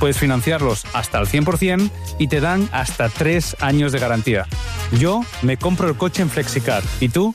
Puedes financiarlos hasta el 100% y te dan hasta 3 años de garantía. Yo me compro el coche en Flexicar. ¿Y tú?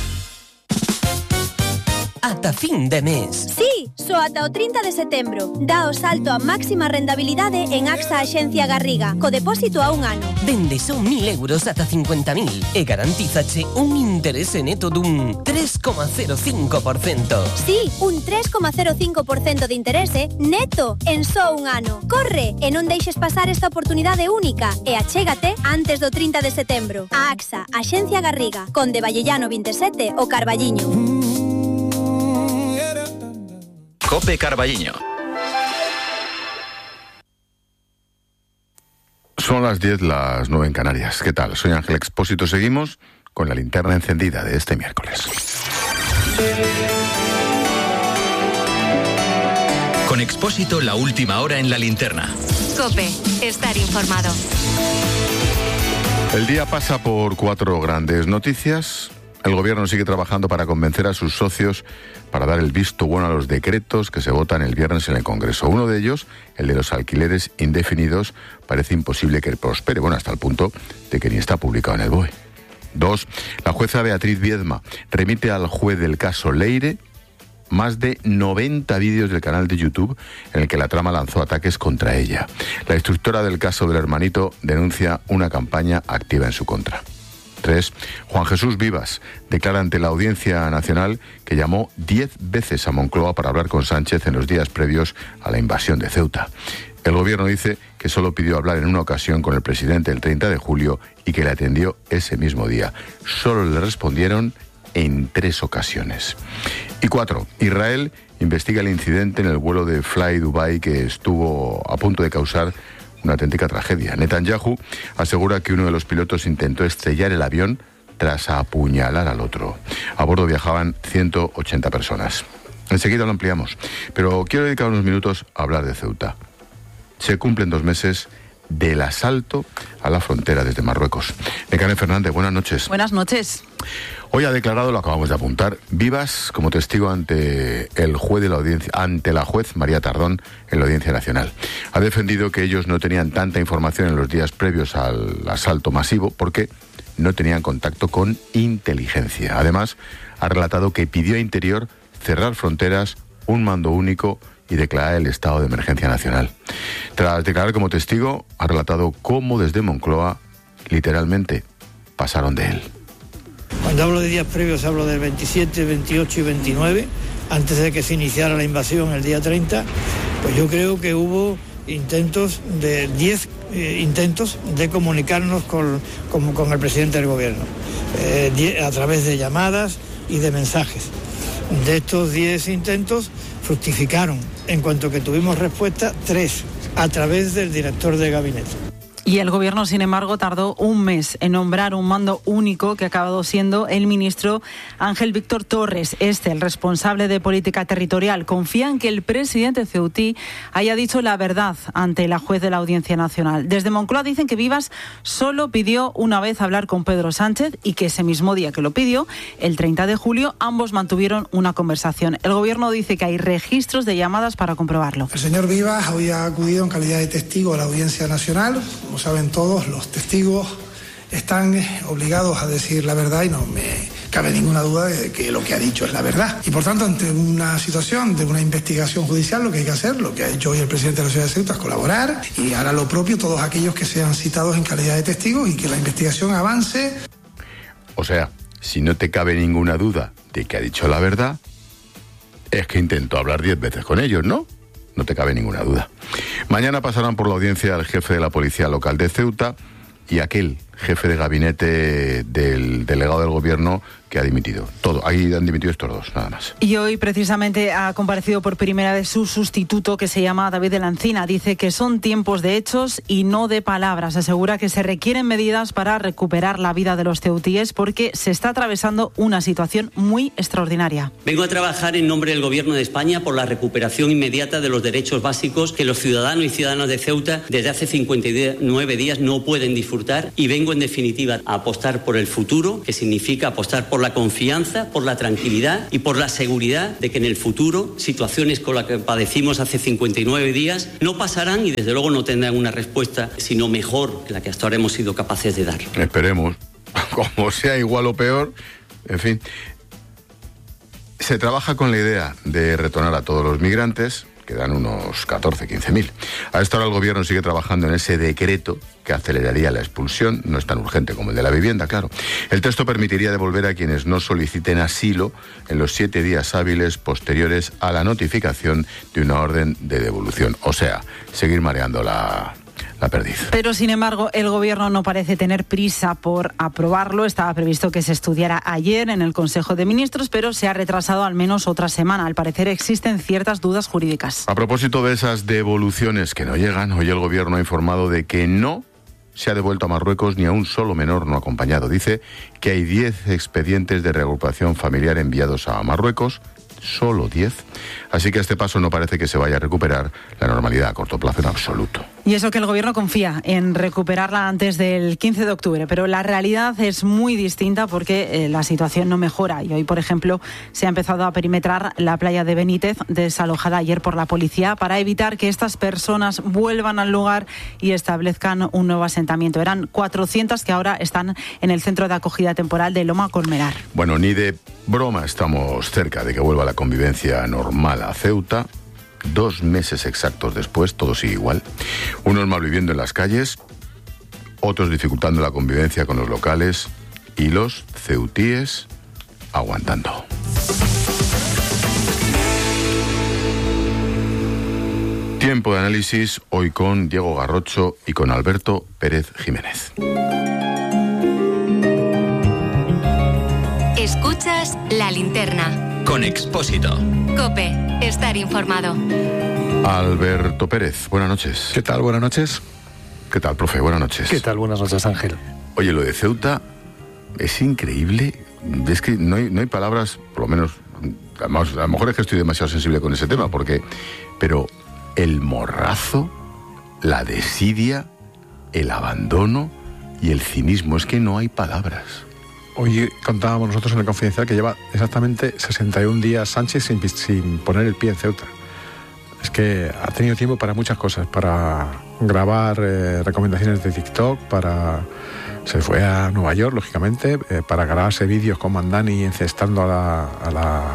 Ata fin de mes. Sí, só ata o 30 de setembro. Dá o salto a máxima rentabilidade en AXA Axencia Garriga, co depósito a 1 ano. Dende son 1.000 euros ata 50.000 e garantízache un interese neto dun 3,05%. Sí, un 3,05% de interese neto en só 1 ano. Corre e non deixes pasar esta oportunidade única e achégate antes do 30 de setembro. A AXA Axencia Garriga, Conde Vallellano 27 o Carballiño. Cope Carballiño. Son las 10, las 9 en Canarias. ¿Qué tal? Soy Ángel Expósito. Seguimos con la linterna encendida de este miércoles. Con Expósito, la última hora en la linterna. COPE. Estar informado. El día pasa por 4 grandes noticias. El gobierno sigue trabajando para convencer a sus socios para dar el visto bueno a los decretos que se votan el viernes en el Congreso. Uno de ellos, el de los alquileres indefinidos, parece imposible que prospere, hasta el punto de que ni está publicado en el BOE. 2. La jueza Beatriz Viedma remite al juez del caso Leire más de 90 vídeos del canal de YouTube en el que la trama lanzó ataques contra ella. La instructora del caso del hermanito denuncia una campaña activa en su contra. 3. Juan Jesús Vivas declara ante la Audiencia Nacional que llamó 10 veces a Moncloa para hablar con Sánchez en los días previos a la invasión de Ceuta. El gobierno dice que solo pidió hablar en una ocasión con el presidente el 30 de julio y que le atendió ese mismo día. Solo le respondieron en 3 ocasiones. Y 4. Israel investiga el incidente en el vuelo de Fly Dubai que estuvo a punto de causar una auténtica tragedia. Netanyahu asegura que uno de los pilotos intentó estrellar el avión tras apuñalar al otro. A bordo viajaban 180 personas. Enseguida lo ampliamos, pero quiero dedicar unos minutos a hablar de Ceuta. Se cumplen 2 meses del asalto a la frontera desde Marruecos. Nekane Fernández, buenas noches. Buenas noches. Hoy ha declarado, lo acabamos de apuntar, Vivas como testigo ante el juez de la audiencia, ante la juez María Tardón en la Audiencia Nacional. Ha defendido que ellos no tenían tanta información en los días previos al asalto masivo porque no tenían contacto con inteligencia. Además, ha relatado que pidió a Interior cerrar fronteras, un mando único y declarar el estado de emergencia nacional. Tras declarar como testigo, ha relatado cómo desde Moncloa, literalmente, pasaron de él. Cuando hablo de días previos hablo del 27, 28 y 29, antes de que se iniciara la invasión el día 30, pues yo creo que hubo intentos de 10 intentos de comunicarnos con el presidente del gobierno, a través de llamadas y de mensajes. De estos 10 intentos fructificaron, en cuanto que tuvimos respuesta, 3 a través del director de gabinete. Y el gobierno, sin embargo, tardó 1 mes en nombrar un mando único que ha acabado siendo el ministro Ángel Víctor Torres. El responsable de política territorial, confía en que el presidente ceutí haya dicho la verdad ante la juez de la Audiencia Nacional. Desde Moncloa dicen que Vivas solo pidió una vez hablar con Pedro Sánchez y que ese mismo día que lo pidió, el 30 de julio, ambos mantuvieron una conversación. El gobierno dice que hay registros de llamadas para comprobarlo. El señor Vivas había acudido en calidad de testigo a la Audiencia Nacional. Como saben todos, los testigos están obligados a decir la verdad y no me cabe ninguna duda de que lo que ha dicho es la verdad. Y por tanto, ante una situación de una investigación judicial, lo que hay que hacer, lo que ha hecho hoy el presidente de la ciudad de Ceuta es colaborar y hará lo propio todos aquellos que sean citados en calidad de testigos y que la investigación avance. O sea, si no te cabe ninguna duda de que ha dicho la verdad, es que intentó hablar 10 veces con ellos, ¿no? No te cabe ninguna duda. Mañana pasarán por la audiencia el jefe de la policía local de Ceuta y aquel jefe de gabinete del delegado del gobierno que ha dimitido. Ahí han dimitido estos 2, nada más. Y hoy precisamente ha comparecido por primera vez su sustituto, que se llama David de la Encina. Dice que son tiempos de hechos y no de palabras. Asegura que se requieren medidas para recuperar la vida de los ceutíes porque se está atravesando una situación muy extraordinaria. Vengo a trabajar en nombre del Gobierno de España por la recuperación inmediata de los derechos básicos que los ciudadanos y ciudadanas de Ceuta desde hace 59 días no pueden disfrutar, y vengo vengo en definitiva a apostar por el futuro, que significa apostar por la confianza, por la tranquilidad y por la seguridad de que en el futuro situaciones con las que padecimos hace 59 días no pasarán y desde luego no tendrán una respuesta sino mejor que la que hasta ahora hemos sido capaces de dar. Esperemos, como sea igual o peor, en fin. Se trabaja con la idea de retornar a todos los migrantes, quedan unos 14, 15.000. A esta hora el gobierno sigue trabajando en ese decreto que aceleraría la expulsión, no es tan urgente como el de la vivienda, claro. El texto permitiría devolver a quienes no soliciten asilo en los 7 días hábiles posteriores a la notificación de una orden de devolución. O sea, seguir mareando la perdiz. Pero, sin embargo, el Gobierno no parece tener prisa por aprobarlo. Estaba previsto que se estudiara ayer en el Consejo de Ministros, pero se ha retrasado al menos otra semana. Al parecer existen ciertas dudas jurídicas. A propósito de esas devoluciones que no llegan, hoy el Gobierno ha informado de que no se ha devuelto a Marruecos ni a un solo menor no acompañado. Dice que hay 10 expedientes de reagrupación familiar enviados a Marruecos, solo 10. Así que a este paso no parece que se vaya a recuperar la normalidad a corto plazo en absoluto. Y eso que el Gobierno confía en recuperarla antes del 15 de octubre, pero la realidad es muy distinta porque la situación no mejora. Y hoy, por ejemplo, se ha empezado a perimetrar la playa de Benítez, desalojada ayer por la policía, para evitar que estas personas vuelvan al lugar y establezcan un nuevo asentamiento. Eran 400 que ahora están en el centro de acogida temporal de Loma Colmenar. Bueno, ni de broma estamos cerca de que vuelva la convivencia normal a Ceuta. 2 meses exactos después, todo sigue igual. Unos malviviendo en las calles, otros dificultando la convivencia con los locales y los ceutíes aguantando. Tiempo de análisis hoy con Diego Garrocho y con Alberto Pérez Jiménez. Escuchas La Linterna con Expósito. COPE, estar informado. Alberto Pérez, buenas noches. ¿Qué tal? Buenas noches. ¿Qué tal, profe? Buenas noches. ¿Qué tal? Buenas noches, Ángel. Oye, lo de Ceuta es increíble. Es que no hay palabras, por lo menos, a lo mejor es que estoy demasiado sensible con ese tema, pero el morrazo, la desidia, el abandono y el cinismo, es que no hay palabras. Hoy contábamos nosotros en el Confidencial que lleva exactamente 61 días Sánchez sin poner el pie en Ceuta. Es que ha tenido tiempo para muchas cosas, para grabar recomendaciones de TikTok, se fue a Nueva York, lógicamente, para grabarse vídeos con Mandani encestando a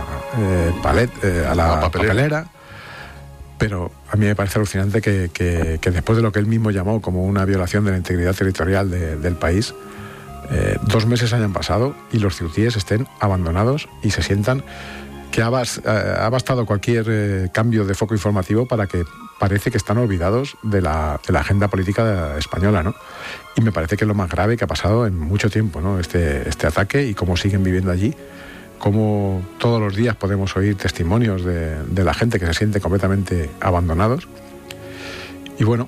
la papelera. Pero a mí me parece alucinante que después de lo que él mismo llamó como una violación de la integridad territorial del país, 2 meses hayan pasado y los ceutíes estén abandonados y se sientan que ha bastado cualquier cambio de foco informativo para que parece que están olvidados de la agenda política española, ¿no? Y me parece que es lo más grave que ha pasado en mucho tiempo, ¿no? Este ataque y cómo siguen viviendo allí, cómo todos los días podemos oír testimonios de la gente que se siente completamente abandonados. Y bueno,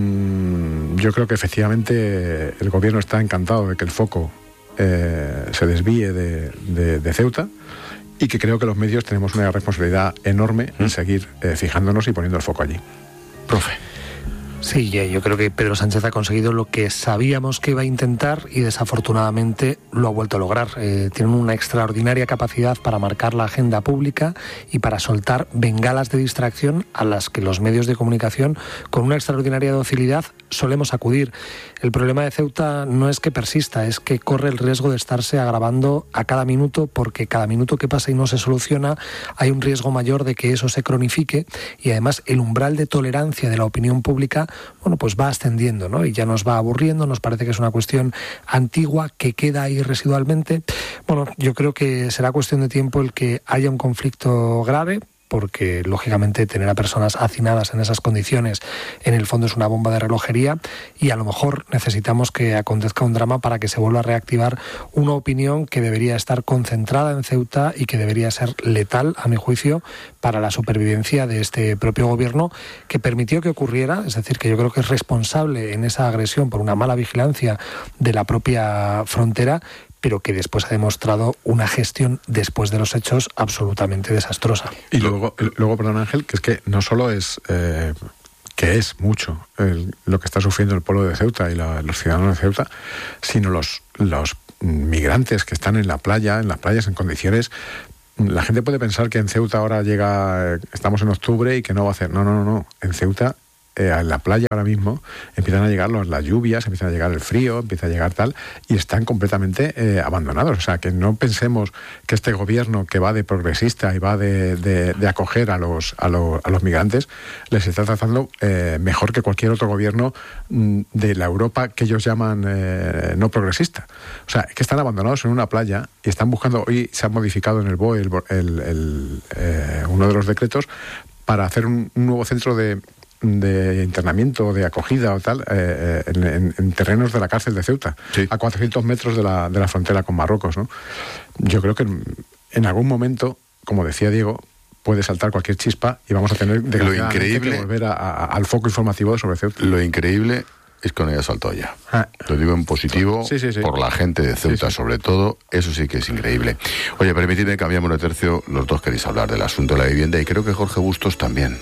yo creo que efectivamente el gobierno está encantado de que el foco se desvíe de Ceuta y que creo que los medios tenemos una responsabilidad enorme en seguir fijándonos y poniendo el foco allí. Profe. Sí, yo creo que Pedro Sánchez ha conseguido lo que sabíamos que iba a intentar y desafortunadamente lo ha vuelto a lograr. Tienen una extraordinaria capacidad para marcar la agenda pública y para soltar bengalas de distracción a las que los medios de comunicación, con una extraordinaria docilidad, solemos acudir. El problema de Ceuta no es que persista, es que corre el riesgo de estarse agravando a cada minuto, porque cada minuto que pasa y no se soluciona hay un riesgo mayor de que eso se cronifique y además el umbral de tolerancia de la opinión pública pues va ascendiendo, ¿no? Y ya nos va aburriendo, nos parece que es una cuestión antigua que queda ahí residualmente. Yo creo que será cuestión de tiempo el que haya un conflicto grave, porque lógicamente tener a personas hacinadas en esas condiciones en el fondo es una bomba de relojería y a lo mejor necesitamos que acontezca un drama para que se vuelva a reactivar una opinión que debería estar concentrada en Ceuta y que debería ser letal, a mi juicio, para la supervivencia de este propio gobierno que permitió que ocurriera. Es decir, que yo creo que es responsable en esa agresión por una mala vigilancia de la propia frontera, pero que después ha demostrado una gestión después de los hechos absolutamente desastrosa. Y luego, perdón, Ángel, que es que no solo es que es mucho lo que está sufriendo el pueblo de Ceuta y los ciudadanos de Ceuta, sino los migrantes que están en las playas en condiciones. La gente puede pensar que en Ceuta ahora estamos en octubre y que no va a hacer. No. En Ceuta, en la playa ahora mismo, empiezan a llegar las lluvias, empieza a llegar el frío, empieza a llegar tal, y están completamente abandonados. O sea, que no pensemos que este gobierno que va de progresista y va de acoger a los migrantes, les está tratando mejor que cualquier otro gobierno de la Europa que ellos llaman no progresista. O sea, que están abandonados en una playa y están buscando. Hoy se ha modificado en el BOE uno de los decretos para hacer un nuevo centro de internamiento, de acogida o tal, en terrenos de la cárcel de Ceuta, sí, a 400 metros de la frontera con Marruecos, ¿no? Yo creo que en algún momento, como decía Diego, puede saltar cualquier chispa y vamos a tener que volver al foco informativo sobre Ceuta. Lo increíble es que no haya saltado ya. Lo digo en positivo, sí. Por la gente de Ceuta, sobre todo. Eso sí que es increíble. Oye, permitidme, cambiamos de tercio. Los dos queréis hablar del asunto de la vivienda y creo que Jorge Bustos también.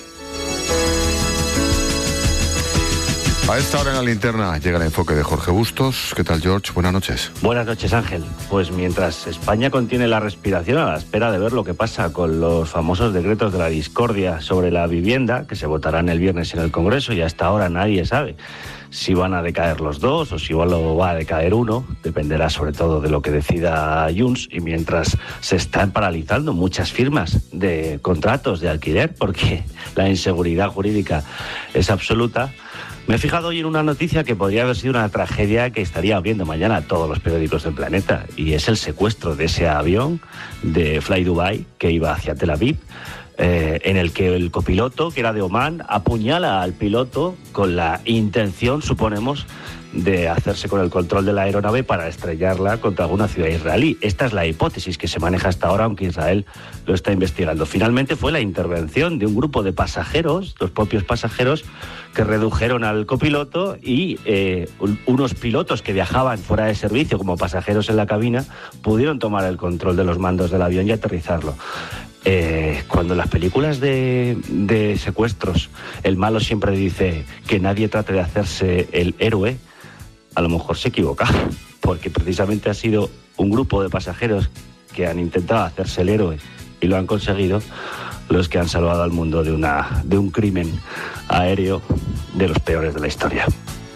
A esta hora en la linterna llega el enfoque de Jorge Bustos. ¿Qué tal, George? Buenas noches. Buenas noches, Ángel. Pues mientras España contiene la respiración a la espera de ver lo que pasa con los famosos decretos de la discordia sobre la vivienda, que se votarán el viernes en el Congreso, y hasta ahora nadie sabe si van a decaer los dos o si solo va a decaer uno, dependerá sobre todo de lo que decida Junts, y mientras se están paralizando muchas firmas de contratos de alquiler porque la inseguridad jurídica es absoluta, me he fijado hoy en una noticia que podría haber sido una tragedia que estaría abriendo mañana todos los periódicos del planeta, y es el secuestro de ese avión de Fly Dubai que iba hacia Tel Aviv, en el que el copiloto, que era de Omán, apuñala al piloto con la intención, suponemos, de hacerse con el control de la aeronave para estrellarla contra alguna ciudad israelí. Esta es la hipótesis que se maneja hasta ahora, aunque Israel lo está investigando. Finalmente fue la intervención de un grupo de pasajeros, los propios pasajeros, que redujeron al copiloto, y unos pilotos que viajaban fuera de servicio como pasajeros en la cabina pudieron tomar el control de los mandos del avión y aterrizarlo. Cuando en las películas de secuestros el malo siempre dice que nadie trate de hacerse el héroe, a lo mejor se equivoca, porque precisamente ha sido un grupo de pasajeros que han intentado hacerse el héroe y lo han conseguido, los que han salvado al mundo de un crimen aéreo de los peores de la historia.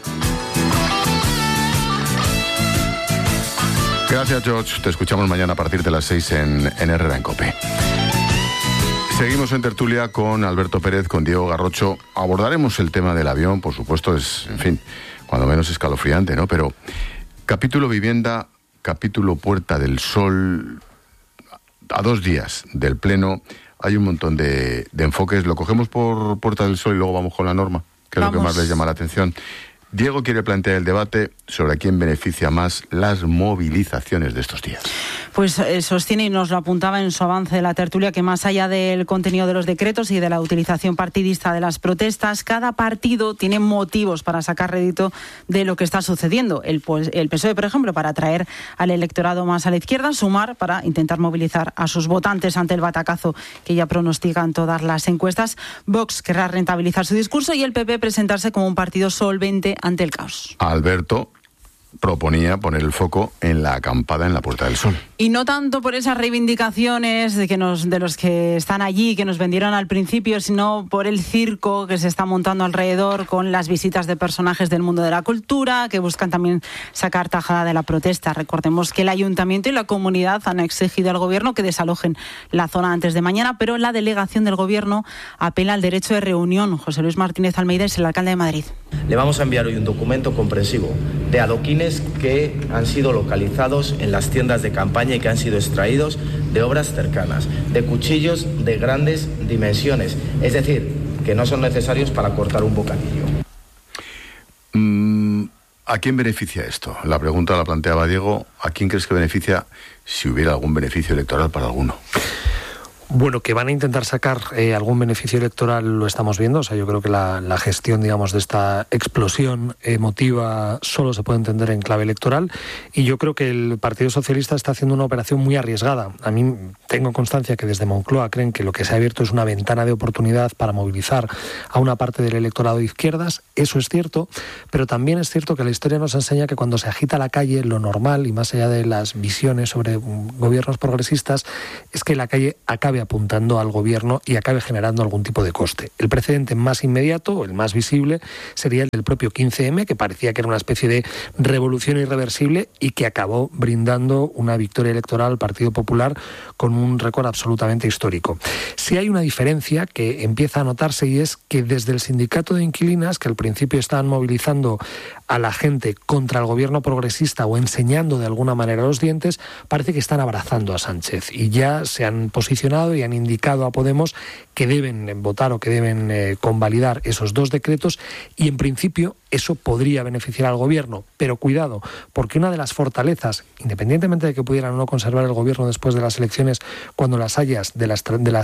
Gracias, George. Te escuchamos mañana a partir de las 6 en Herrera en COPE. Seguimos en tertulia con Alberto Pérez, con Diego Garrocho. Abordaremos el tema del avión, por supuesto, es, en fin, cuando menos escalofriante, ¿no? Pero capítulo vivienda, capítulo Puerta del Sol, a 2 días del Pleno hay un montón de enfoques. Lo cogemos por Puerta del Sol y luego vamos con la norma, que es lo que más les llama la atención. Diego quiere plantear el debate sobre a quién beneficia más las movilizaciones de estos días. Pues sostiene, y nos lo apuntaba en su avance de la tertulia, que más allá del contenido de los decretos y de la utilización partidista de las protestas, cada partido tiene motivos para sacar rédito de lo que está sucediendo. El PSOE, por ejemplo, para atraer al electorado más a la izquierda; Sumar para intentar movilizar a sus votantes ante el batacazo que ya pronostican todas las encuestas; Vox querrá rentabilizar su discurso; y el PP presentarse como un partido solvente ante el caos. Alberto proponía poner el foco en la acampada en la Puerta del Sol. Y no tanto por esas reivindicaciones de los que están allí, que nos vendieron al principio, sino por el circo que se está montando alrededor, con las visitas de personajes del mundo de la cultura, que buscan también sacar tajada de la protesta. Recordemos que el Ayuntamiento y la comunidad han exigido al Gobierno que desalojen la zona antes de mañana, pero la delegación del Gobierno apela al derecho de reunión. José Luis Martínez Almeida es el alcalde de Madrid. Le vamos a enviar hoy un documento comprensivo de adoquines que han sido localizados en las tiendas de campaña y que han sido extraídos de obras cercanas, de cuchillos de grandes dimensiones, es decir, que no son necesarios para cortar un bocadillo. ¿A quién beneficia esto? La pregunta la planteaba Diego. ¿A quién crees que beneficia, si hubiera algún beneficio electoral para alguno? Bueno, que van a intentar sacar algún beneficio electoral lo estamos viendo. O sea, yo creo que la gestión, digamos, de esta explosión emotiva solo se puede entender en clave electoral, y yo creo que el Partido Socialista está haciendo una operación muy arriesgada. A mí tengo constancia que desde Moncloa creen que lo que se ha abierto es una ventana de oportunidad para movilizar a una parte del electorado de izquierdas. Eso es cierto, pero también es cierto que la historia nos enseña que cuando se agita la calle, lo normal, y más allá de las visiones sobre gobiernos progresistas, es que la calle acabe apuntando al gobierno y acabe generando algún tipo de coste. El precedente más inmediato, el más visible, sería el del propio 15M, que parecía que era una especie de revolución irreversible y que acabó brindando una victoria electoral al Partido Popular con un récord absolutamente histórico. Sí hay una diferencia que empieza a notarse, y es que desde el sindicato de inquilinas, que al principio estaban movilizando a la gente contra el gobierno progresista o enseñando de alguna manera los dientes, parece que están abrazando a Sánchez y ya se han posicionado y han indicado a Podemos que deben votar o que deben convalidar esos 2 decretos, y en principio eso podría beneficiar al gobierno. Pero cuidado, porque una de las fortalezas, independientemente de que pudieran o no conservar el gobierno después de las elecciones, cuando las hayas de la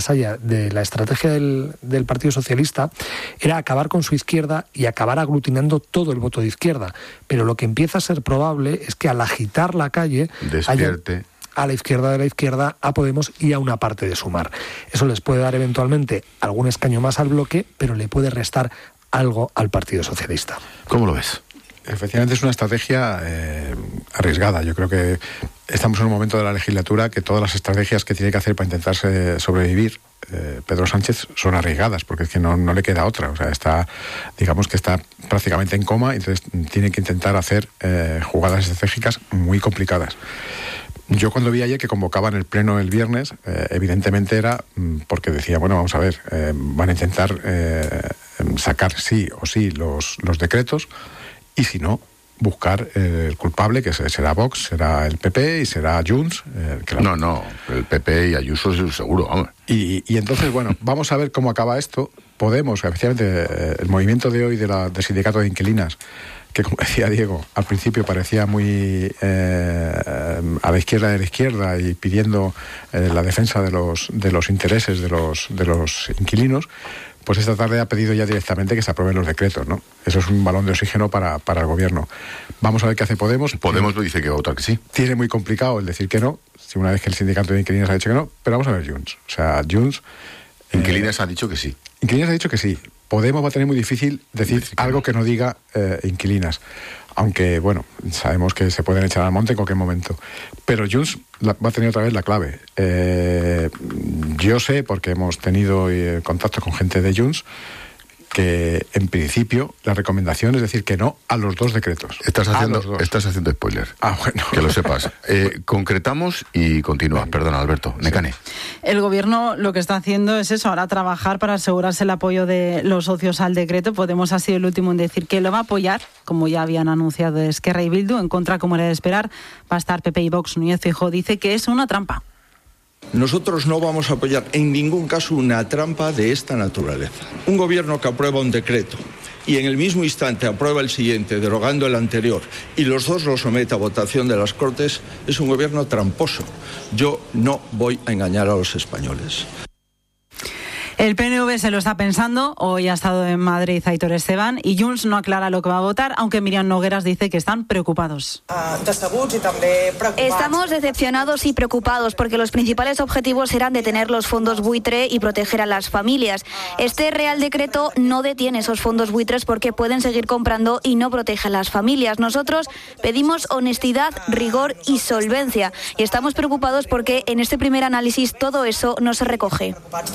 estrategia del Partido Socialista, era acabar con su izquierda y acabar aglutinando todo el voto de izquierda. Pero lo que empieza a ser probable es que al agitar la calle despierte a la izquierda de la izquierda, a Podemos y a una parte de Sumar. Eso les puede dar eventualmente algún escaño más al bloque, pero le puede restar algo al Partido Socialista. ¿Cómo lo ves? Efectivamente es una estrategia arriesgada. Yo creo que estamos en un momento de la legislatura que todas las estrategias que tiene que hacer para intentarse sobrevivir Pedro Sánchez son arriesgadas, porque es que no le queda otra. O sea, digamos que está prácticamente en coma, y entonces tiene que intentar hacer jugadas estratégicas muy complicadas. Yo cuando vi ayer que convocaban el pleno el viernes, evidentemente era porque decía, bueno, vamos a ver, van a intentar sacar sí o sí los decretos, y si no, buscar el culpable, que será Vox, será el PP y será Junts. No, el PP y Ayuso seguro, vamos. Y entonces, bueno, vamos a ver cómo acaba esto. Podemos, efectivamente, el movimiento de hoy del sindicato de inquilinas, que como decía Diego, al principio parecía muy a la izquierda de la izquierda y pidiendo la defensa de los intereses de los inquilinos, pues esta tarde ha pedido ya directamente que se aprueben los decretos, ¿no? Eso es un balón de oxígeno para el gobierno. Vamos a ver qué hace Podemos. Podemos lo dice que va a votar que sí. Tiene muy complicado el decir que no, si una vez que el sindicato de inquilinas ha dicho que no, pero vamos a ver Junts. O sea, Junts... Inquilinas ha dicho que sí. Inquilinas ha dicho que sí. Podemos va a tener muy difícil decir algo que no diga inquilinas. Aunque, bueno, sabemos que se pueden echar al monte en cualquier momento. Pero Junts va a tener otra vez la clave. Yo sé, porque hemos tenido contacto con gente de Junts, que en principio la recomendación es decir que no a los 2 decretos. Estás haciendo spoiler. Bueno. Que lo sepas. Concretamos y continúa. Perdona, Alberto. Necane. El gobierno lo que está haciendo es eso, ahora trabajar para asegurarse el apoyo de los socios al decreto. Podemos ha sido el último en decir que lo va a apoyar, como ya habían anunciado Esquerra y Bildu. En contra, como era de esperar, va a estar PP y Vox. Núñez Feijóo dice que es una trampa. Nosotros no vamos a apoyar en ningún caso una trampa de esta naturaleza. Un gobierno que aprueba un decreto y en el mismo instante aprueba el siguiente, derogando el anterior, y los 2 los somete a votación de las Cortes, es un gobierno tramposo. Yo no voy a engañar a los españoles. El PNV se lo está pensando. Hoy ha estado en Madrid Aitor Esteban y Junts no aclara lo que va a votar, aunque Miriam Nogueras dice que están preocupados. Estamos decepcionados y preocupados porque los principales objetivos eran detener los fondos buitre y proteger a las familias. Este Real Decreto no detiene esos fondos buitres porque pueden seguir comprando y no protege a las familias. Nosotros pedimos honestidad, rigor y solvencia, y estamos preocupados porque en este primer análisis todo eso no se recoge.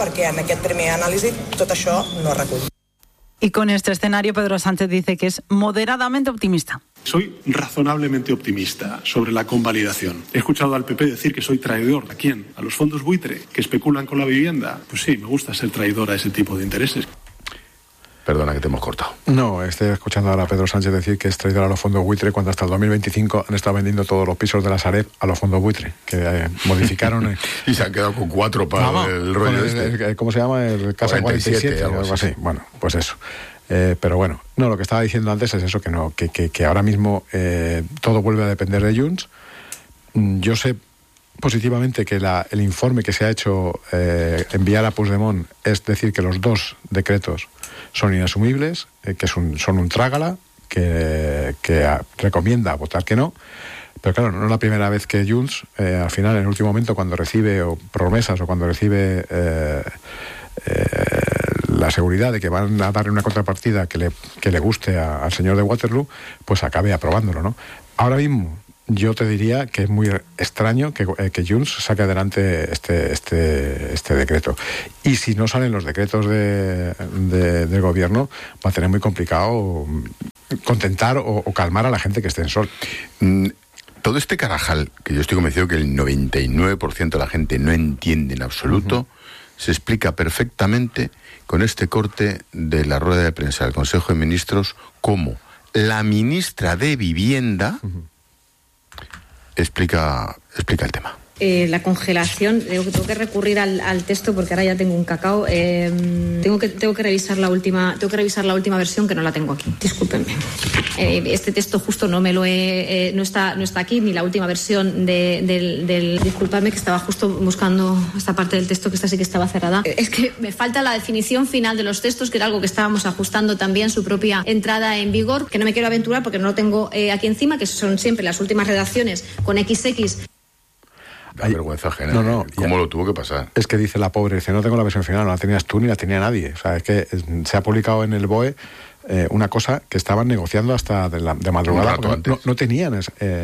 Y con este escenario Pedro Sánchez dice que es moderadamente optimista. Soy razonablemente optimista sobre la convalidación. He escuchado al PP decir que soy traidor. ¿A quién? ¿A los fondos buitre que especulan con la vivienda? Pues sí, me gusta ser traidor a ese tipo de intereses. Perdona que te hemos cortado. No, estoy escuchando ahora a Pedro Sánchez decir que es traidor a los fondos buitre cuando hasta el 2025 han estado vendiendo todos los pisos de la Sareb a los fondos buitre, que modificaron. Y se han quedado con 4 para el rollo ¿cómo se llama? El Casa 47 o algo así. Bueno, pues eso. Pero bueno, no, lo que estaba diciendo antes es eso, que ahora mismo todo vuelve a depender de Junts. Yo sé positivamente que el informe que se ha hecho enviar a Puigdemont, es decir, que los dos decretos son inasumibles, que son un trágala, que recomienda votar que no. Pero claro, no es la primera vez que Junts, al final, en el último momento, cuando recibe promesas o cuando recibe la seguridad de que van a darle una contrapartida que le guste al señor de Waterloo, pues acabe aprobándolo, ¿no? Ahora mismo, yo te diría que es muy extraño que Junts saque adelante este decreto. Y si no salen los decretos del gobierno, va a tener muy complicado contentar o calmar a la gente que esté en Sol. Todo este carajal, que yo estoy convencido que el 99% de la gente no entiende en absoluto, se explica perfectamente con este corte de la rueda de prensa del Consejo de Ministros, cómo la ministra de Vivienda explica el tema. La congelación, tengo que recurrir al texto porque ahora ya tengo un cacao. Tengo que revisar la última versión, que no la tengo aquí. Discúlpenme. Este texto justo no está aquí, ni la última versión del. Discúlpame, que estaba justo buscando esta parte del texto, que esta sí que estaba cerrada. Es que me falta la definición final de los textos, que era algo que estábamos ajustando también, su propia entrada en vigor, que no me quiero aventurar porque no lo tengo aquí encima, que son siempre las últimas redacciones con XX. Da vergüenza ajena. No, ¿cómo lo tuvo que pasar? Es que dice la pobre, dice, no tengo la versión final, no la tenías tú ni la tenía nadie. O sea, es que se ha publicado en el BOE una cosa que estaban negociando hasta de madrugada. No tenían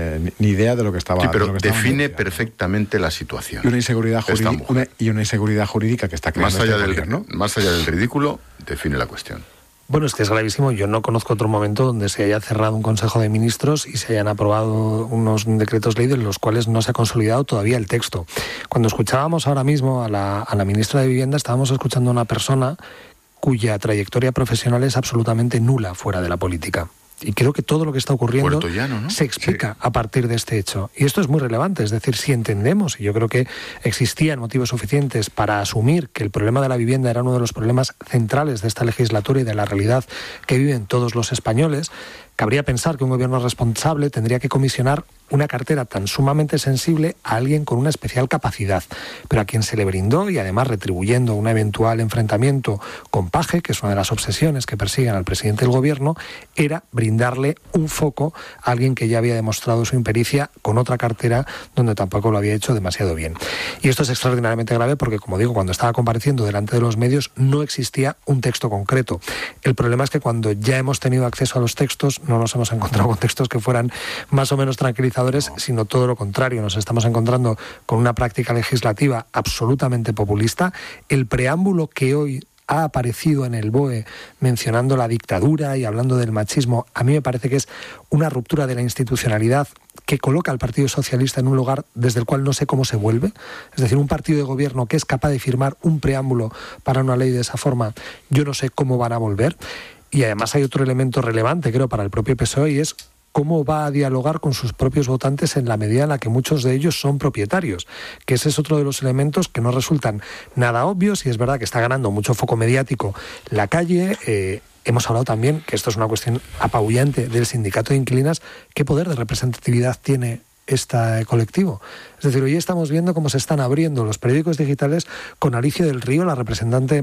ni idea de lo que estaba. Sí, pero define perfectamente la situación. Y una inseguridad jurídica que está creando más allá del ridículo, define la cuestión. Bueno, es que es gravísimo. Yo no conozco otro momento donde se haya cerrado un Consejo de Ministros y se hayan aprobado unos decretos ley de los cuales no se ha consolidado todavía el texto. Cuando escuchábamos ahora mismo a la ministra de Vivienda, estábamos escuchando a una persona cuya trayectoria profesional es absolutamente nula fuera de la política. Y creo que todo lo que está ocurriendo se explica a partir de este hecho. Y esto es muy relevante, es decir, si entendemos, y yo creo que existían motivos suficientes para asumir que el problema de la vivienda era uno de los problemas centrales de esta legislatura y de la realidad que viven todos los españoles, cabría pensar que un gobierno responsable tendría que comisionar una cartera tan sumamente sensible a alguien con una especial capacidad, pero a quien se le brindó, y además retribuyendo un eventual enfrentamiento con Paje, que es una de las obsesiones que persiguen al presidente del gobierno, era brindarle un foco a alguien que ya había demostrado su impericia con otra cartera donde tampoco lo había hecho demasiado bien. Y esto es extraordinariamente grave porque, como digo, cuando estaba compareciendo delante de los medios no existía un texto concreto. El problema es que cuando ya hemos tenido acceso a los textos no nos hemos encontrado con textos que fueran más o menos tranquilizadores, sino todo lo contrario. Nos estamos encontrando con una práctica legislativa absolutamente populista. El preámbulo que hoy ha aparecido en el BOE mencionando la dictadura y hablando del machismo, a mí me parece que es una ruptura de la institucionalidad que coloca al Partido Socialista en un lugar desde el cual no sé cómo se vuelve. Es decir, un partido de gobierno que es capaz de firmar un preámbulo para una ley de esa forma, yo no sé cómo van a volver. Y además hay otro elemento relevante, creo, para el propio PSOE, y es cómo va a dialogar con sus propios votantes en la medida en la que muchos de ellos son propietarios, que ese es otro de los elementos que no resultan nada obvios, y es verdad que está ganando mucho foco mediático la calle. Hemos hablado también, que esto es una cuestión apabullante, del sindicato de inquilinas. ¿Qué poder de representatividad tiene este colectivo? Es decir, hoy estamos viendo cómo se están abriendo los periódicos digitales con Alicia del Río, la representante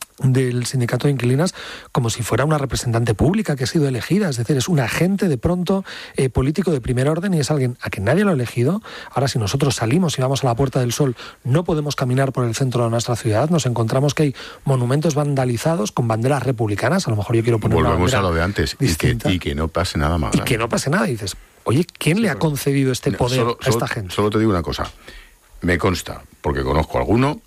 del sindicato de inquilinas, como si fuera una representante pública que ha sido elegida. Es decir, es un agente de pronto político de primer orden, y es alguien a quien nadie lo ha elegido. Ahora, si nosotros salimos y vamos a la Puerta del Sol, no podemos caminar por el centro de nuestra ciudad. Nos encontramos que hay monumentos vandalizados con banderas republicanas. A lo mejor yo quiero poner una bandera. Volvemos a lo de antes, y que no pase nada más. Y que no pase nada. Y dices, oye, ¿quién le ha concedido este poder a esta gente? Solo te digo una cosa. Me consta, porque conozco a alguno,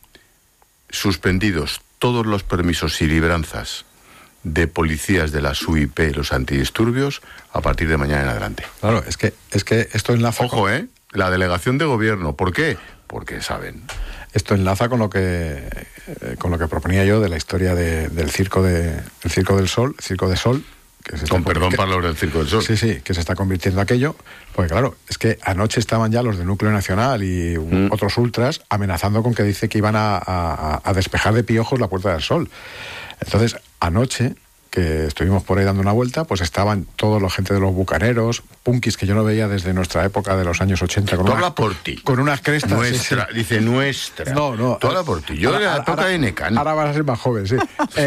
suspendidos todos los permisos y libranzas de policías de la SUIP, los antidisturbios, a partir de mañana en adelante. Claro, es que esto enlaza... Ojo, la delegación de gobierno. ¿Por qué? Porque saben. Esto enlaza con lo que proponía yo de la historia del circo del Sol, Circo de Sol. Con perdón para los del Circo del Sol. Sí, que se está convirtiendo aquello. Porque claro, es que anoche estaban ya los de Núcleo Nacional y otros ultras amenazando con que dice que iban a despejar de piojos la Puerta del Sol. Entonces, anoche que estuvimos por ahí dando una vuelta, pues estaban todos los gente de los bucaneros, punkis que yo no veía desde nuestra época de los años 80. Tú habla por ti. Con unas crestas. Nuestra, sí. Dice nuestra. No. Tú habla por ti. Yo de la época de Necán. Ahora vas a ser más joven, sí.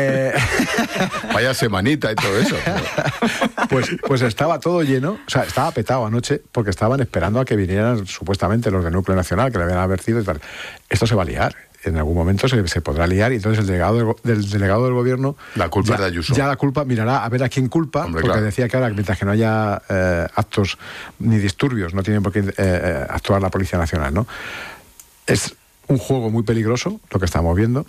Vaya semanita y todo eso. Pues estaba todo lleno, o sea, estaba petado anoche porque estaban esperando a que vinieran supuestamente los del Núcleo Nacional, que le habían advertido y tal. Esto se va a liar. En algún momento se podrá liar y entonces el delegado del gobierno... La culpa es de Ayuso. Ya la culpa mirará a ver a quién culpa, porque claro, decía que ahora, mientras que no haya actos ni disturbios, no tiene por qué actuar la Policía Nacional, ¿no? Es un juego muy peligroso lo que estamos viendo.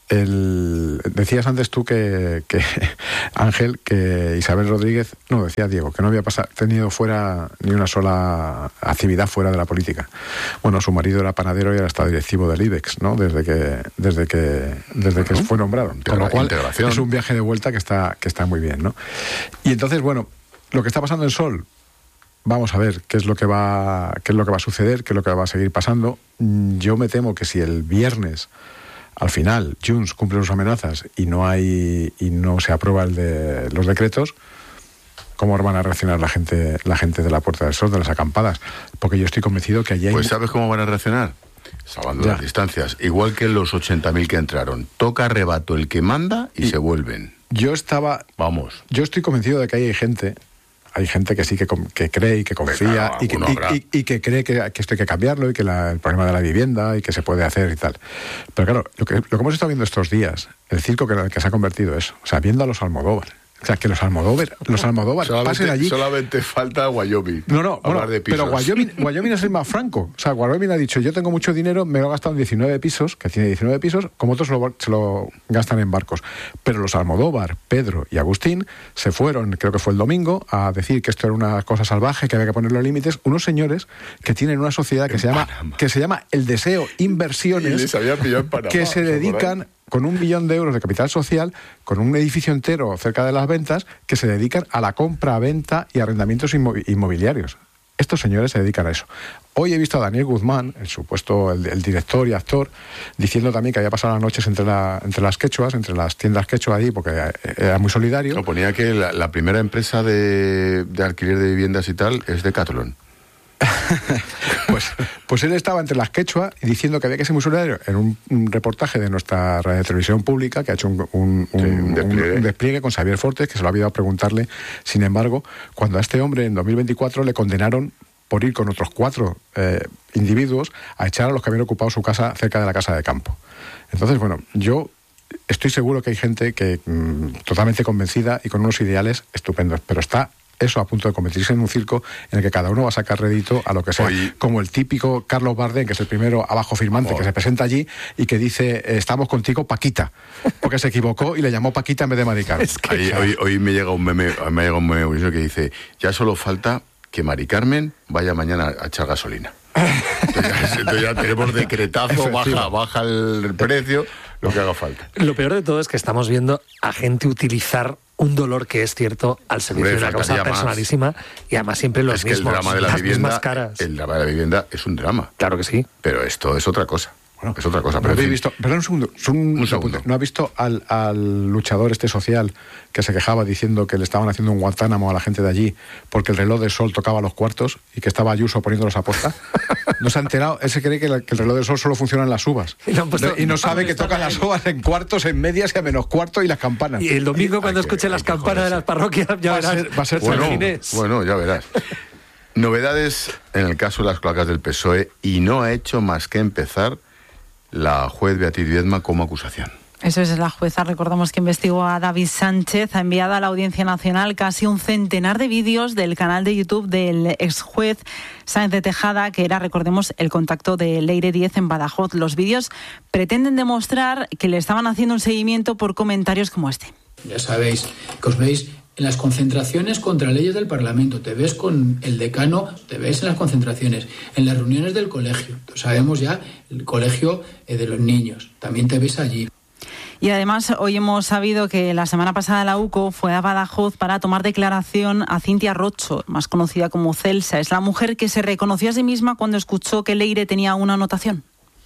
Decías antes tú que Ángel, que Isabel Rodríguez, no, decía Diego, que no había tenido fuera ni una sola actividad fuera de la política. Bueno, su marido era panadero y era hasta directivo del IBEX, ¿no? Desde que fue nombrado. Con lo cual es un viaje de vuelta que está muy bien, ¿no? Y entonces, bueno, lo que está pasando en Sol, vamos a ver qué es lo que va a suceder, qué es lo que va a seguir pasando. Yo me temo que si el viernes al final Junts cumple sus amenazas y no se aprueba los decretos, ¿cómo van a reaccionar la gente de la Puerta del Sol, de las acampadas? Porque yo estoy convencido que allí hay... Pues ¿sabes cómo van a reaccionar? Salvando las distancias. Igual que los 80.000 que entraron. Toca rebato el que manda y se vuelven. Yo estoy convencido de que hay gente que sí que cree y que confía, claro, y que cree que esto hay que cambiarlo y que el problema de la vivienda y que se puede hacer y tal. Pero claro, lo que hemos estado viendo estos días, el circo que se ha convertido eso, o sea, viendo a los Almodóvar. O sea, que los Almodóvar pasen allí. Solamente falta Wyoming. No, bueno, pero Wyoming es el más franco. O sea, Wyoming ha dicho, yo tengo mucho dinero, me lo he gastado en 19 pisos, que tiene 19 pisos, como otros se lo gastan en barcos. Pero los Almodóvar, Pedro y Agustín, se fueron, creo que fue el domingo, a decir que esto era una cosa salvaje, que había que ponerle límites. Unos señores que tienen una sociedad que se llama El Deseo Inversiones, y les había pillado en Panamá, que se dedican... con 1 millón de euros de capital social, con un edificio entero cerca de las ventas, que se dedican a la compra, venta y arrendamientos inmobiliarios. Estos señores se dedican a eso. Hoy he visto a Daniel Guzmán, el supuesto el director y actor, diciendo también que había pasado las noches entre las quechuas, entre las tiendas quechua ahí, porque era muy solidario. No, ponía que la primera empresa de alquiler de viviendas y tal es Decathlon. Pues él estaba entre las quechua y diciendo que había que ser muy solidario en un reportaje de nuestra radio televisión pública, que ha hecho un despliegue con Xavier Fortes, que se lo ha habido a preguntarle. Sin embargo, cuando a este hombre en 2024 le condenaron por ir con otros 4 individuos a echar a los que habían ocupado su casa cerca de la casa de campo. Entonces, bueno, yo estoy seguro que hay gente que totalmente convencida y con unos ideales estupendos, pero está eso a punto de convertirse en un circo en el que cada uno va a sacar rédito a lo que sea. Como el típico Carlos Bardem, que es el primero abajo firmante, que se presenta allí y que dice, estamos contigo, Paquita, porque se equivocó y le llamó Paquita en vez de Mari Carmen. Hoy me llega un meme que dice, ya solo falta que Mari Carmen vaya mañana a echar gasolina. Entonces ya tenemos decretazo, baja el precio, lo que haga falta. Lo peor de todo es que estamos viendo a gente utilizar un dolor que es cierto al servicio de una causa personalísima y además siempre los mismos, que el drama de la vivienda, mismas caras. El drama de la vivienda es un drama. Claro que sí. Pero esto es otra cosa. Bueno, es otra cosa. Pero un segundo. ¿No ha visto al luchador social que se quejaba diciendo que le estaban haciendo un Guantánamo a la gente de allí porque el reloj del Sol tocaba los cuartos y que estaba Ayuso poniéndolos a posta? ¿No se ha enterado? Él se cree que el reloj del Sol solo funciona en las uvas. Y no sabe que tocan las uvas en cuartos, en medias y a menos cuarto y las campanas. Y el domingo cuando escuche las campanas de las parroquias ya verás. Va a ser bueno, ya verás. Novedades en el caso de las cloacas del PSOE y no ha hecho más que empezar la juez Beatriz Viedma como acusación. Eso es, la jueza, recordamos que investigó a David Sánchez, ha enviado a la Audiencia Nacional casi un centenar de vídeos del canal de YouTube del exjuez Sáenz de Tejada, que era, recordemos, el contacto de Leire 10 en Badajoz. Los vídeos pretenden demostrar que le estaban haciendo un seguimiento por comentarios como este. Ya sabéis que os veis en las concentraciones contra leyes del Parlamento, te ves con el decano, te ves en las concentraciones, en las reuniones del colegio, sabemos ya el colegio de los niños, también te ves allí. Y además hoy hemos sabido que la semana pasada la UCO fue a Badajoz para tomar declaración a Cintia Rocho, más conocida como Celsa. Es la mujer que se reconoció a sí misma cuando escuchó que Leire tenía una anotación.